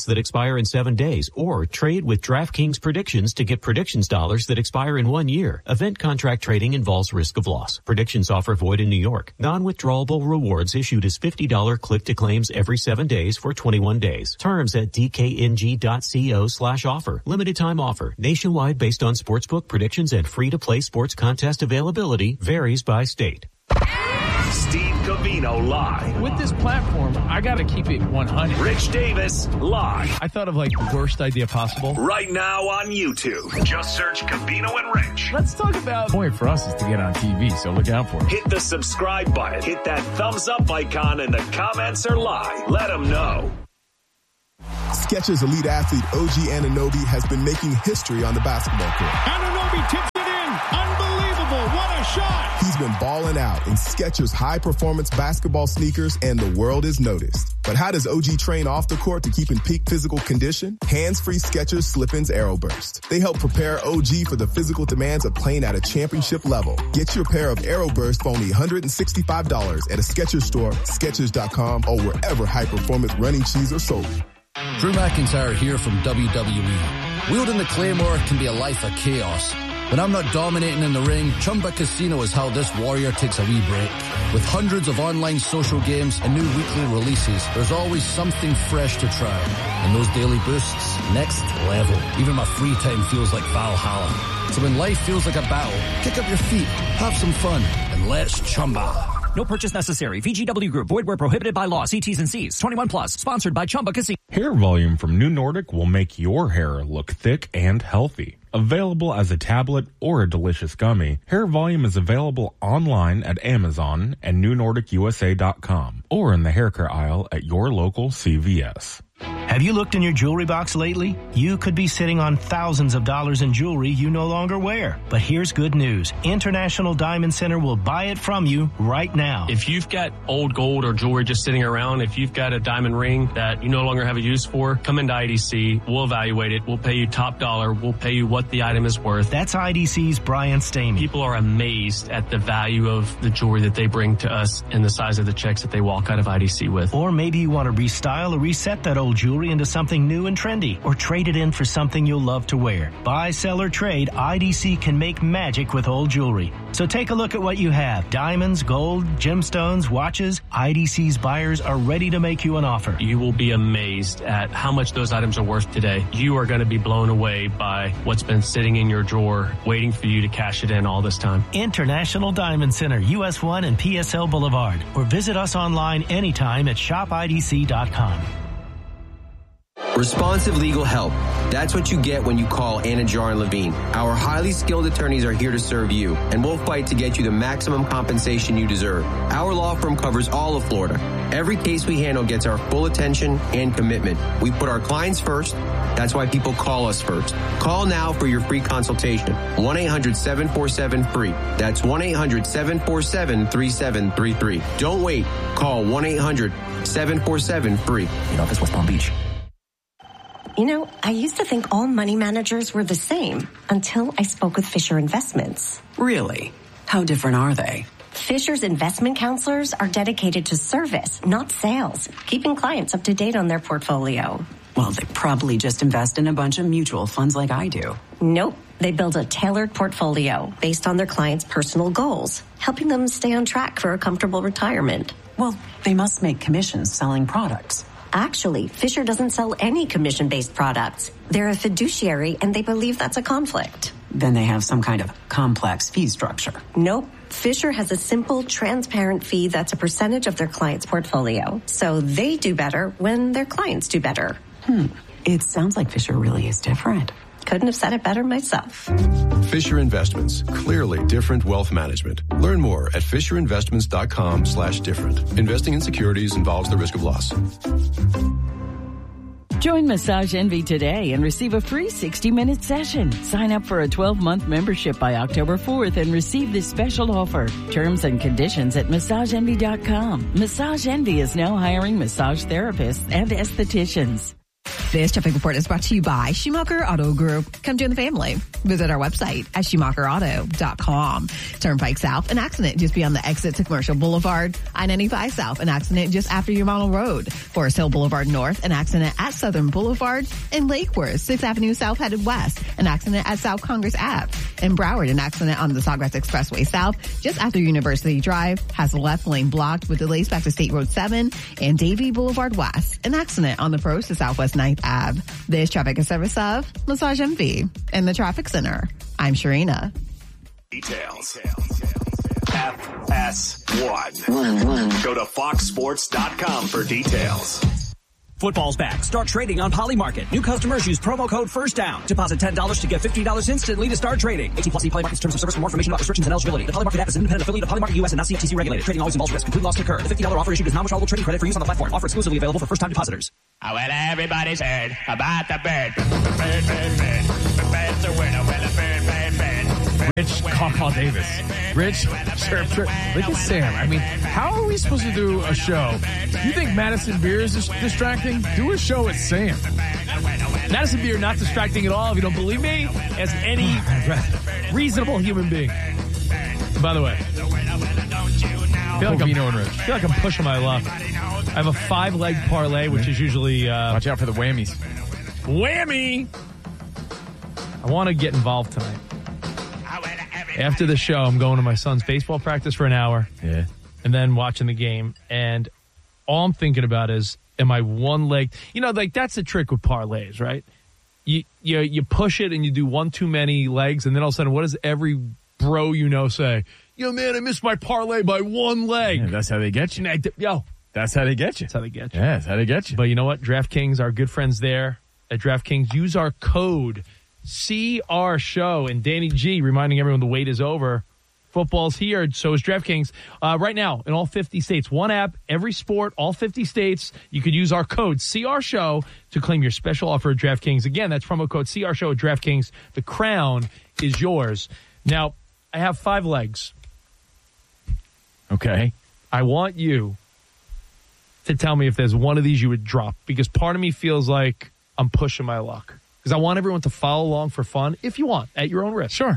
bets that expire in seven days, or trade with DraftKings predictions to get predictions dollars that expire in one year. Event contract trading involves risk of loss. Predictions offer void in New York. Non-withdrawable rewards issued as fifty dollars click-to-claims every seven days for twenty-one days. Terms at dkng.co slash offer. Limited time offer. Nationwide based on sportsbook predictions and free-to-play sports contest availability. Varies by state. Steve Covino live. With this platform, I got to keep it one hundred. Rich Davis live. I thought of like the worst idea possible. Right now on YouTube. Just search Covino and Rich. Let's talk about... The point for us is to get on T V, so look out for it. Hit the subscribe button. Hit that thumbs up icon, and the comments are live. Let them know. Skechers elite athlete O G Anunoby has been making history on the basketball court. Anunoby tips it in. Unbelievable. What a shot. He's been balling out in Skechers high-performance basketball sneakers, and the world is noticed. But how does O G train off the court to keep in peak physical condition? Hands-free Skechers Slip-ins Aeroburst. They help prepare O G for the physical demands of playing at a championship level. Get your pair of Aeroburst for only one hundred sixty-five dollars at a Skechers store, Skechers dot com, or wherever high-performance running shoes are sold. Drew McIntyre here from W W E. Wielding the Claymore can be a life of chaos. When I'm not dominating in the ring, Chumba Casino is how this warrior takes a wee break. With hundreds of online social games and new weekly releases, there's always something fresh to try. And those daily boosts, next level. Even my free time feels like Valhalla. So when life feels like a battle, kick up your feet, have some fun, and let's Chumba. No purchase necessary. V G W Group. Void where prohibited by law. See T's and C's. twenty-one plus. Sponsored by Chumba Casino. Hair volume from New Nordic will make your hair look thick and healthy. Available as a tablet or a delicious gummy, Hair Volume is available online at Amazon and new nordic u s a dot com or in the hair care aisle at your local C V S. Have you looked in your jewelry box lately? You could be sitting on thousands of dollars in jewelry you no longer wear. But here's good news. International Diamond Center will buy it from you right now. If you've got old gold or jewelry just sitting around, if you've got a diamond ring that you no longer have a use for, come into I D C. We'll evaluate it. We'll pay you top dollar. We'll pay you what the item is worth. That's I D C's Brian Stamey. People are amazed at the value of the jewelry that they bring to us and the size of the checks that they walk out of I D C with. Or maybe you want to restyle or reset that old jewelry into something new and trendy, or trade it in for something you'll love to wear. Buy, sell, or trade, I D C can make magic with old jewelry. So take a look at what you have. Diamonds, gold, gemstones, watches. I D C's buyers are ready to make you an offer. You will be amazed at how much those items are worth today. You are going to be blown away by what's been sitting in your drawer, waiting for you to cash it in all this time. International Diamond Center, U S one and P S L Boulevard. Or visit us online anytime at shop I D C dot com. Responsive legal help. That's what you get when you call Anajar and Levine. Our highly skilled attorneys are here to serve you, and we'll fight to get you the maximum compensation you deserve. Our law firm covers all of Florida. Every case we handle gets our full attention and commitment. We put our clients first. That's why people call us first. Call now for your free consultation. one eight hundred seven four seven free. That's one eight hundred seven four seven three seven three three. Don't wait. Call one eight hundred seven four seven free. In office, West Palm Beach. You know, I used to think all money managers were the same until I spoke with Fisher Investments. Really? How different are they? Fisher's investment counselors are dedicated to service, not sales, keeping clients up to date on their portfolio. Well, they probably just invest in a bunch of mutual funds like I do. Nope. They build a tailored portfolio based on their clients' personal goals, helping them stay on track for a comfortable retirement. Well, they must make commissions selling products. Actually, Fisher doesn't sell any commission-based products. They're a fiduciary, and they believe that's a conflict. Then they have some kind of complex fee structure. Nope. Fisher has a simple, transparent fee that's a percentage of their client's portfolio. So they do better when their clients do better. Hmm. It sounds like Fisher really is different. Couldn't have said it better myself. Fisher Investments. Clearly different wealth management. Learn more at fisher investments dot com slash different. Investing in securities involves the risk of loss. Join Massage Envy today and receive a free sixty-minute session. Sign up for a twelve-month membership by October fourth and receive this special offer. Terms and conditions at massage envy dot com. Massage Envy is now hiring massage therapists and estheticians. This traffic report is brought to you by Schumacher Auto Group. Come join the family. Visit our website at schumacher auto dot com. Turnpike South, an accident just beyond the exit to Commercial Boulevard. I ninety-five South, an accident just after your Model Road. Forest Hill Boulevard North, an accident at Southern Boulevard. In Lake Worth, sixth Avenue South headed west, an accident at South Congress Ave. In Broward, an accident on the Sawgrass Expressway South, just after University Drive, has the left lane blocked with delays back to State Road seven. And Davie Boulevard West, an accident on the approach to Southwest ninth Ave. This traffic is service of Massage M V in the Traffic Center. I'm Sharina. Details. F S one. Go to fox sports dot com for details. Football's back. Start trading on Polymarket. New customers use promo code FIRSTDOWN. Deposit ten dollars to get fifty dollars instantly to start trading. eighteen plus E Polymarket's terms of service. For more information about restrictions and eligibility. The Polymarket app is an independent affiliate of Polymarket U S and not C F T C regulated. Trading always involves risk. Complete loss can occur. The fifty dollars offer issued is non-withdrawable trading credit for use on the platform. Offer exclusively available for first-time depositors. Oh, well, everybody's heard about the bird. Bird, bird, bird. The bird's a winner. Well, a bird, bird, bird. Rich Carl Davis. Rich, sure, sure. Look at Sam. I mean, how are we supposed to do a show? You think Madison Beer is dis- distracting? Do a show with Sam. Madison Beer not distracting at all. If you don't believe me, as any reasonable human being. By the way, I feel like I'm, Covino and Rich. I feel like I'm pushing my luck. I have a five-leg parlay, which is usually... Uh, Watch out for the whammies. Whammy! I want to get involved tonight. After the show, I'm going to my son's baseball practice for an hour. Yeah. And then watching the game. And all I'm thinking about is, am I one leg? You know, like that's the trick with parlays, right? You, you, you push it and you do one too many legs. And then all of a sudden, what does every bro you know say? Yo, man, I missed my parlay by one leg. Yeah, that's how they get you. Yo. That's how they get you. That's how they get you. Yeah, that's how they get you. But you know what? DraftKings, our good friends there at DraftKings, use our code C R Show. And Danny G reminding everyone the wait is over. Football's here, so is DraftKings. Uh, right now, in all fifty states, one app, every sport, all fifty states, you could use our code C R Show to claim your special offer at DraftKings. Again, that's promo code C R Show at DraftKings. The crown is yours. Now, I have five legs. Okay. I want you to tell me if there's one of these you would drop, because part of me feels like I'm pushing my luck. Because I want everyone to follow along for fun, if you want, at your own risk. Sure.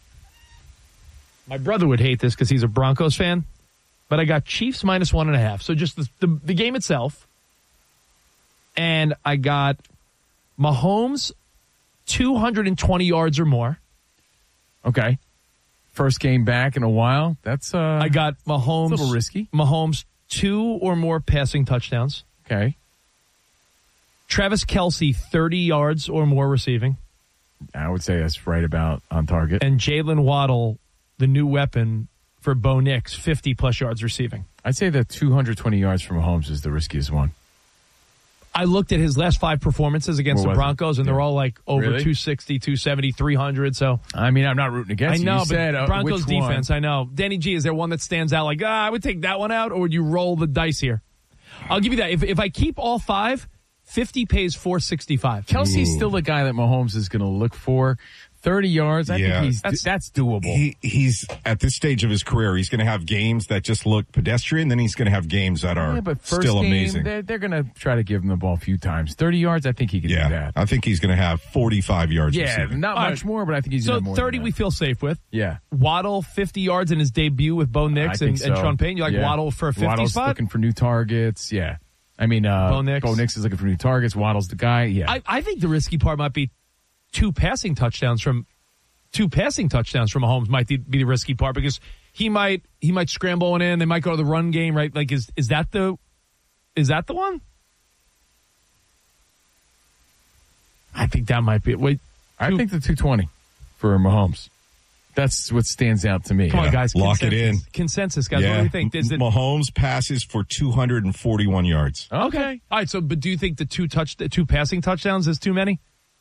My brother would hate this because he's a Broncos fan, but I got Chiefs minus one and a half. So just the, the, the game itself. And I got Mahomes two hundred twenty yards or more. Okay. First game back in a while. That's uh I got Mahomes. A little risky. Mahomes two or more passing touchdowns. Okay. Travis Kelce thirty yards or more receiving. I would say that's right about on target. And Jalen Waddle, the new weapon for Bo Nix, fifty plus yards receiving. I'd say that two hundred twenty yards from Mahomes is the riskiest one. I looked at his last five performances against the Broncos, and yeah. they're all like over really? two sixty, two seventy, three hundred. So I mean, I'm not rooting against I know, you. You but said, uh, Broncos which defense, one? I know. Danny G, is there one that stands out like, ah, I would take that one out, or would you roll the dice here? I'll give you that. If if I keep all five, fifty pays four sixty-five. Kelsey's Ooh. still the guy that Mahomes is going to look for. thirty yards, I yeah. think he's that's, that's doable. He, he's at this stage of his career, he's going to have games that just look pedestrian, then he's going to have games that are yeah, but first still game, amazing. They're, they're going to try to give him the ball a few times. thirty yards, I think he can yeah, do that. I think he's going to have forty-five yards Yeah, receiving. not All much right. more, but I think he's so going to have more thirty than we feel safe with. Yeah. Waddle, fifty yards in his debut with Bo Nix I and, think so. and Sean Payton. You like yeah. Waddle for a fifty Waddle's spot? looking for new targets, yeah. I mean, uh, Bo Nix. Bo Nix is looking for new targets. Waddle's the guy, yeah. I, I think the risky part might be two passing touchdowns from two passing touchdowns from Mahomes might be the risky part, because he might he might scramble one in. They might go to the run game, right? Like, is is that the is that the one? I think that might be it. Wait, I think the two twenty for Mahomes. That's what stands out to me. Come on, guys. Lock consensus. it in. Consensus, guys. Yeah. What do we think? Is it Mahomes passes for two hundred forty-one yards. Okay. All right. So, but do you think the two touch, the two passing touchdowns is too many?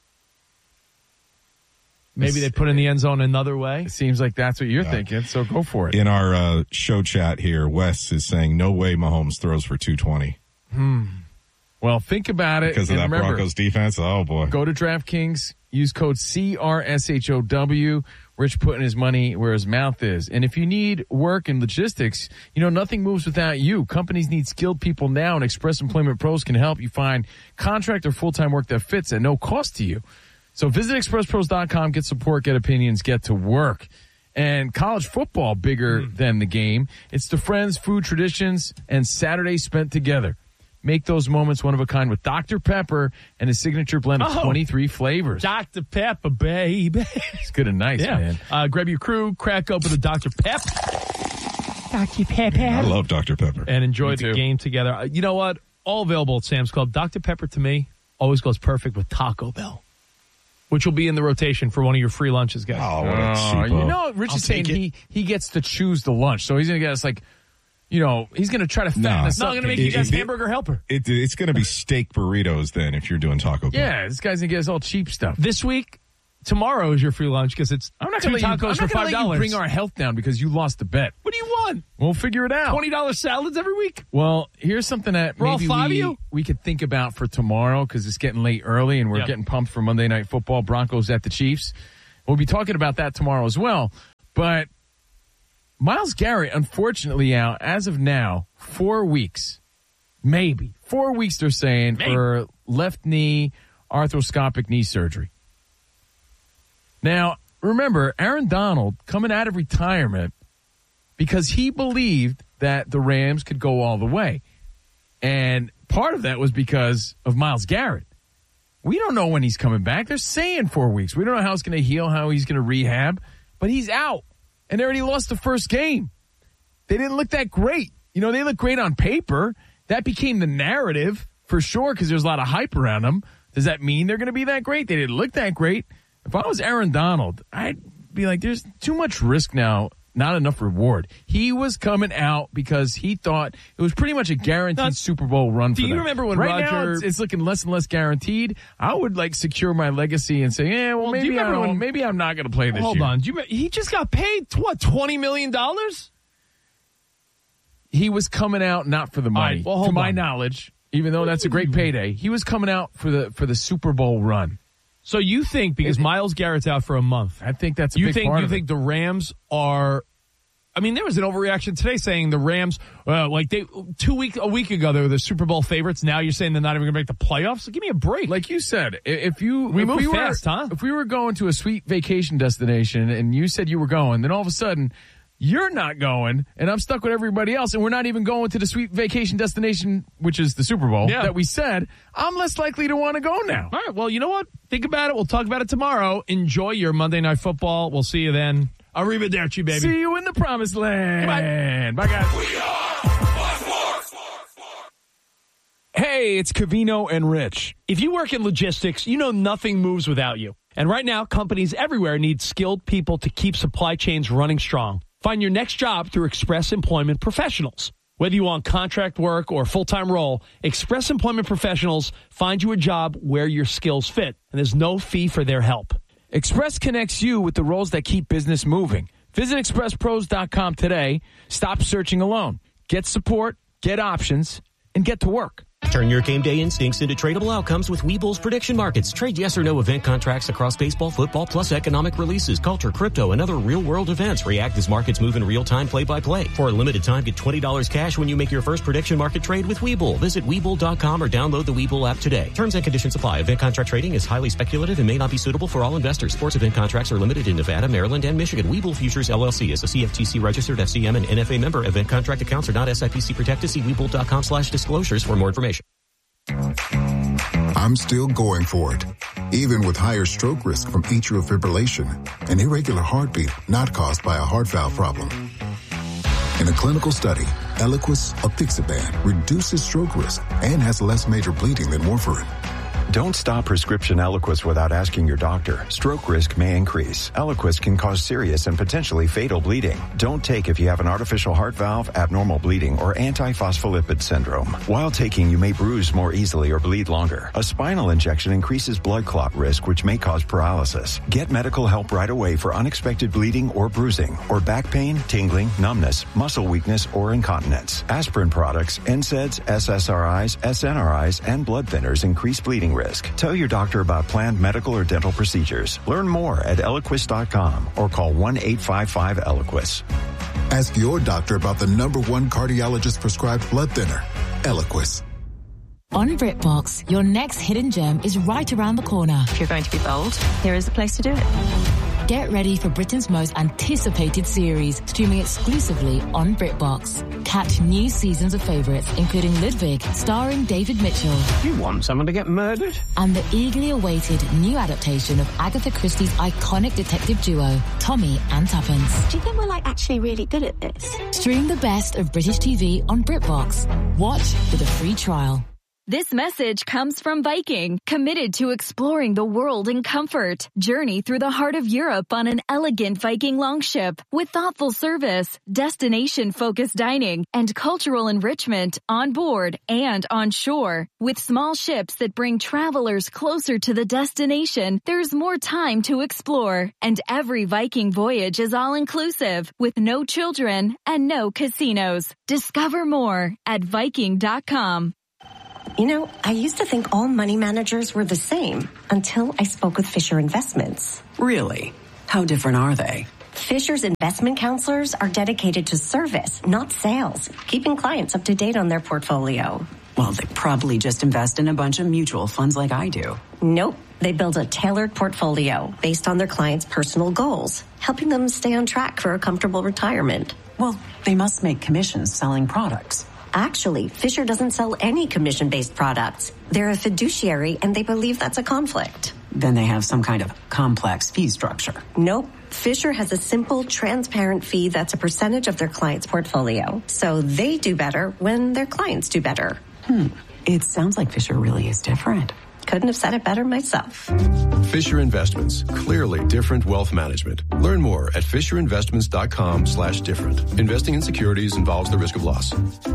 Maybe they put in the end zone another way. It seems like that's what you're yeah. thinking, so go for it. In our uh, show chat here, Wes is saying, no way Mahomes throws for two twenty. Hmm. Well, think about it. Because of that remember, Broncos defense? Oh, boy. Go to DraftKings, use code C R S H O W. Rich putting his money where his mouth is. And if you need work and logistics, you know, nothing moves without you. Companies need skilled people now, and Express Employment Pros can help you find contract or full-time work that fits at no cost to you. So visit express pros dot com, get support, get opinions, get to work. And college football, bigger mm. than the game. It's the friends, food, traditions, and Saturdays spent together. Make those moments one of a kind with Doctor Pepper and his signature blend of oh, twenty-three flavors. Doctor Pepper, baby. It's good and nice, yeah. man. Uh, grab your crew, crack open a Doctor Pep. Doctor Pepper. I love Doctor Pepper. And enjoy the game together. Uh, you know what? All available at Sam's Club. Doctor Pepper, to me, always goes perfect with Taco Bell, which will be in the rotation for one of your free lunches, guys. Oh, what a cheapo. You know, Rich is saying he, he gets to choose the lunch, so he's going to get us like, you know, he's going to try to fatten no. us no, up. I'm going to make it, you guys it, hamburger helper. It, it's going to be steak burritos then if you're doing Taco Bell. Yeah, this guy's going to get us all cheap stuff. This week, tomorrow is your free lunch because it's I'm not two gonna tacos you, I'm for not five gonna dollars. Let you bring our health down because you lost the bet. What do you want? We'll figure it out. twenty dollars salads every week? Well, here's something that for maybe all five we, of you? we could think about for tomorrow because it's getting late early and we're yep. getting pumped for Monday Night Football. Broncos at the Chiefs. We'll be talking about that tomorrow as well. But Myles Garrett, unfortunately, out as of now, four weeks, maybe four weeks. They're saying maybe. for left knee arthroscopic knee surgery. Now, remember, Aaron Donald coming out of retirement because he believed that the Rams could go all the way, and part of that was because of Myles Garrett. We don't know when he's coming back. They're saying four weeks. We don't know how it's going to heal, how he's going to rehab, but he's out. And they already lost the first game. They didn't look that great. You know, they look great on paper. That became the narrative for sure because there's a lot of hype around them. Does that mean they're going to be that great? They didn't look that great. If I was Aaron Donald, I'd be like, there's too much risk now, not enough reward. He was coming out because he thought it was pretty much a guaranteed now, Super Bowl run for them. Do you remember when right Roger... now it's, it's looking less and less guaranteed. I would like secure my legacy and say, yeah, well, well maybe, I when... maybe I'm not going to play this Hold year. on. Do you... He just got paid, what, twenty million dollars? He was coming out not for the money. Right, well, to my on. knowledge, even though that's a great payday, he was coming out for the for the Super Bowl run. So you think because Myles Garrett's out for a month, I think that's a you big think part you of think it. the Rams are? I mean, there was an overreaction today saying the Rams, uh, like they two week a week ago they were the Super Bowl favorites. Now you're saying they're not even going to make the playoffs. So give me a break. Like you said, if you we if move we fast, were, huh? If we were going to a sweet vacation destination and you said you were going, then all of a sudden you're not going, and I'm stuck with everybody else, and we're not even going to the sweet vacation destination, which is the Super Bowl, yeah. that we said, I'm less likely to want to go now. All right, well, you know what? Think about it. We'll talk about it tomorrow. Enjoy your Monday Night Football. We'll see you then. Arrivederci, baby. See you in the promised land. Bye, Bye guys. Hey, it's Covino and Rich. If you work in logistics, you know nothing moves without you. And right now, companies everywhere need skilled people to keep supply chains running strong. Find your next job through Express Employment Professionals. Whether you want contract work or a full-time role, Express Employment Professionals find you a job where your skills fit, and there's no fee for their help. Express connects you with the roles that keep business moving. Visit express pros dot com today. Stop searching alone. Get support, get options, and get to work. Turn your game day instincts into tradable outcomes with Webull's prediction markets. Trade yes or no event contracts across baseball, football, plus economic releases, culture, crypto, and other real-world events. React as markets move in real time, play-by-play. For a limited time, get twenty dollars cash when you make your first prediction market trade with Webull. Visit Webull dot com or download the Webull app today. Terms and conditions apply. Event contract trading is highly speculative and may not be suitable for all investors. Sports event contracts are limited in Nevada, Maryland, and Michigan. Webull Futures, L L C is a C F T C registered F C M and N F A member. Event contract accounts are not S I P C protected. See Webull dot com slash disclosures for more information. I'm still going for it, even with higher stroke risk from atrial fibrillation, an irregular heartbeat not caused by a heart valve problem. In a clinical study, Eliquis apixaban reduces stroke risk and has less major bleeding than warfarin. Don't stop prescription Eliquis without asking your doctor. Stroke risk may increase. Eliquis can cause serious and potentially fatal bleeding. Don't take if you have an artificial heart valve, abnormal bleeding, or antiphospholipid syndrome. While taking, you may bruise more easily or bleed longer. A spinal injection increases blood clot risk, which may cause paralysis. Get medical help right away for unexpected bleeding or bruising, or back pain, tingling, numbness, muscle weakness, or incontinence. Aspirin products, N SAIDs, S S R Is, S N R Is, and blood thinners increase bleeding risk. Tell your doctor about planned medical or dental procedures. Learn more at Eliquis dot com or call one eight five five Eliquis. Ask your doctor about the number one cardiologist prescribed blood thinner, Eliquis. On BritBox, your next hidden gem is right around the corner. If you're going to be bold, here is the place to do it. Get ready for Britain's most anticipated series, streaming exclusively on BritBox. Catch new seasons of favourites, including Ludwig, starring David Mitchell. You want someone to get murdered? And the eagerly awaited new adaptation of Agatha Christie's iconic detective duo, Tommy and Tuppence. Do you think we're, like, actually really good at this? Stream the best of British T V on BritBox. Watch with a free trial. This message comes from Viking, committed to exploring the world in comfort. Journey through the heart of Europe on an elegant Viking longship with thoughtful service, destination-focused dining, and cultural enrichment on board and on shore. With small ships that bring travelers closer to the destination, there's more time to explore. And every Viking voyage is all-inclusive, with no children and no casinos. Discover more at Viking dot com. You know, I used to think all money managers were the same until I spoke with Fisher Investments. Really? How different are they? Fisher's investment counselors are dedicated to service, not sales, keeping clients up to date on their portfolio. Well, they probably just invest in a bunch of mutual funds like I do. Nope. They build a tailored portfolio based on their clients' personal goals, helping them stay on track for a comfortable retirement. Well, they must make commissions selling products. Actually, Fisher doesn't sell any commission-based products. They're a fiduciary, and they believe that's a conflict. Then they have some kind of complex fee structure. Nope. Fisher has a simple, transparent fee that's a percentage of their client's portfolio. So they do better when their clients do better. Hmm. It sounds like Fisher really is different. Couldn't have said it better myself. Fisher Investments. Clearly different wealth management. Learn more at fisher investments dot com slash different. Investing in securities involves the risk of loss.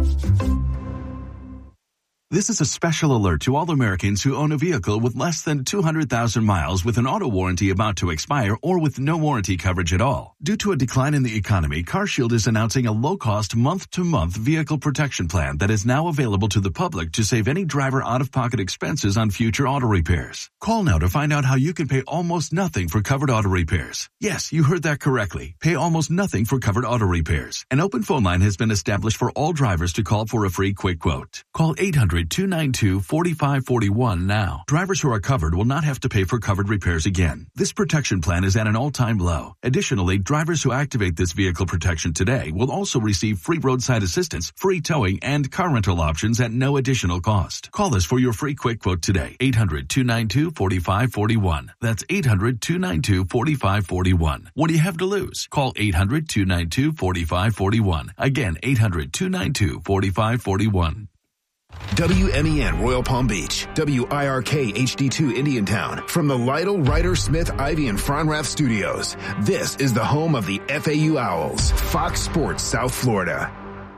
This is a special alert to all Americans who own a vehicle with less than two hundred thousand miles with an auto warranty about to expire or with no warranty coverage at all. Due to a decline in the economy, CarShield is announcing a low-cost month-to-month vehicle protection plan that is now available to the public to save any driver out-of-pocket expenses on future auto repairs. Call now to find out how you can pay almost nothing for covered auto repairs. Yes, you heard that correctly. Pay almost nothing for covered auto repairs. An open phone line has been established for all drivers to call for a free quick quote. Call eight hundred, two nine two, four five four one now. Drivers who are covered will not have to pay for covered repairs again. This protection plan is at an all-time low. Additionally, drivers who activate this vehicle protection today will also receive free roadside assistance, free towing, and car rental options at no additional cost. Call us for your free quick quote today. eight hundred, two nine two, four five four one. That's eight hundred, two nine two, four five four one. What do you have to lose? Call eight hundred, two nine two, four five four one. Again, eight hundred, two nine two, four five four one. W M E N Royal Palm Beach, W I R K H D two Indiantown. From the Lytle, Ryder, Smith, Ivy, and Fronrath studios, this is the home of the F A U Owls, Fox Sports South Florida.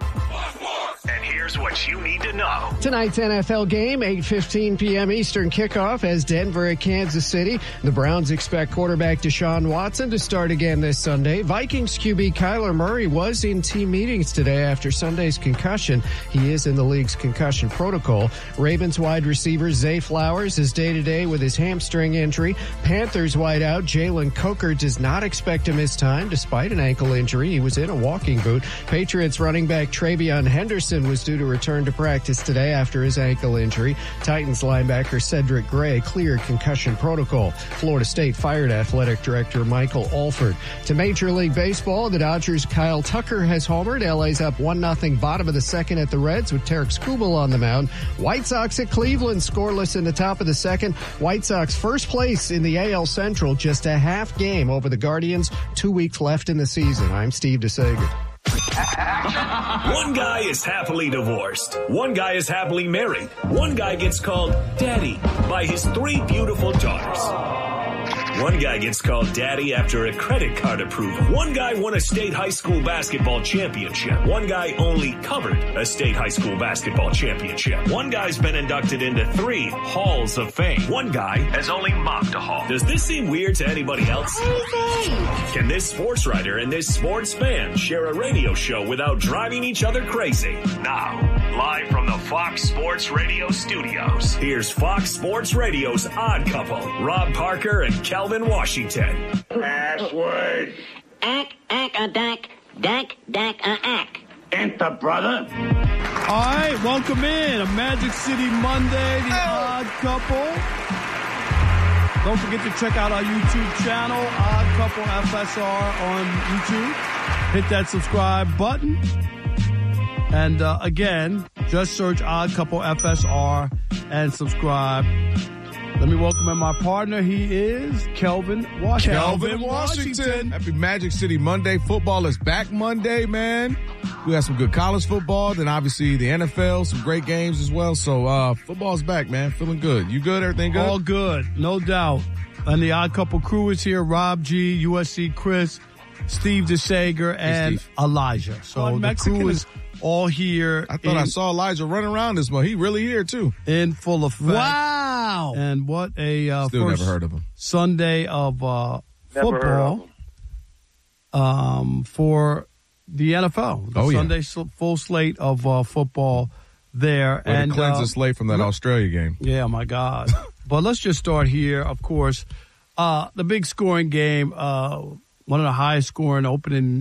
And here's what you need to know. Tonight's N F L game, eight fifteen p.m. Eastern kickoff as Denver at Kansas City. The Browns expect quarterback Deshaun Watson to start again this Sunday. Vikings Q B Kyler Murray was in team meetings today after Sunday's concussion. He is in the league's concussion protocol. Ravens wide receiver Zay Flowers is day-to-day with his hamstring injury. Panthers wideout Jalen Coker does not expect to miss time despite an ankle injury. He was in a walking boot. Patriots running back Travion Henderson was due to return to practice today after his ankle injury. Titans linebacker Cedric Gray cleared concussion protocol. Florida State fired athletic director Michael Alford. To Major League Baseball, the Dodgers' Kyle Tucker has homered. L A's up one nothing bottom of the second at the Reds with Tarek Skubal on the mound. White Sox at Cleveland scoreless in the top of the second. White Sox first place in the A L Central, just a half game over the Guardians. Two weeks left in the season. I'm Steve DeSager. One guy is happily divorced. One guy is happily married. One guy gets called daddy by his three beautiful daughters. One guy gets called daddy after a credit card approval. One guy won a state high school basketball championship. One guy only covered a state high school basketball championship. One guy's been inducted into three halls of fame. One guy has only mocked a hall. Does this seem weird to anybody else? Can this sports writer and this sports fan share a radio show without driving each other crazy? Now, live from the Fox Sports Radio studios, here's Fox Sports Radio's Odd Couple, Rob Parker and Calvin Washington. Password. Ack, ack, a dack, dack, dack, a ack. Enter, brother. All right, welcome in. A Magic City Monday, the Odd Couple. Don't forget to check out our YouTube channel, Odd Couple F S R on YouTube. Hit that subscribe button. And uh, again, just search Odd Couple F S R and subscribe. Let me welcome in my partner. He is Kelvin Washington. Kelvin Washington. Happy Magic City Monday. Football is back Monday, man. We had some good college football, then obviously the N F L, some great games as well. So uh football's back, man. Feeling good. You good? Everything good? All good, no doubt. And the Odd Couple crew is here. Rob G, U S C Chris, Steve DeSager, and Steve. Elijah. So Oh, the Mexican. crew is all here. I thought in, I saw Elijah running around this month. He really here too. in full effect. Wow. And what a uh, Still first never heard of him. Sunday of uh, Never heard football um, for the N F L. The Oh, yeah. Sunday sl- full slate of uh, football there. Way to and cleanse uh, us late from that Australia game. Yeah, my God. But let's just start here, of course. Uh, the big scoring game, uh, one of the highest scoring opening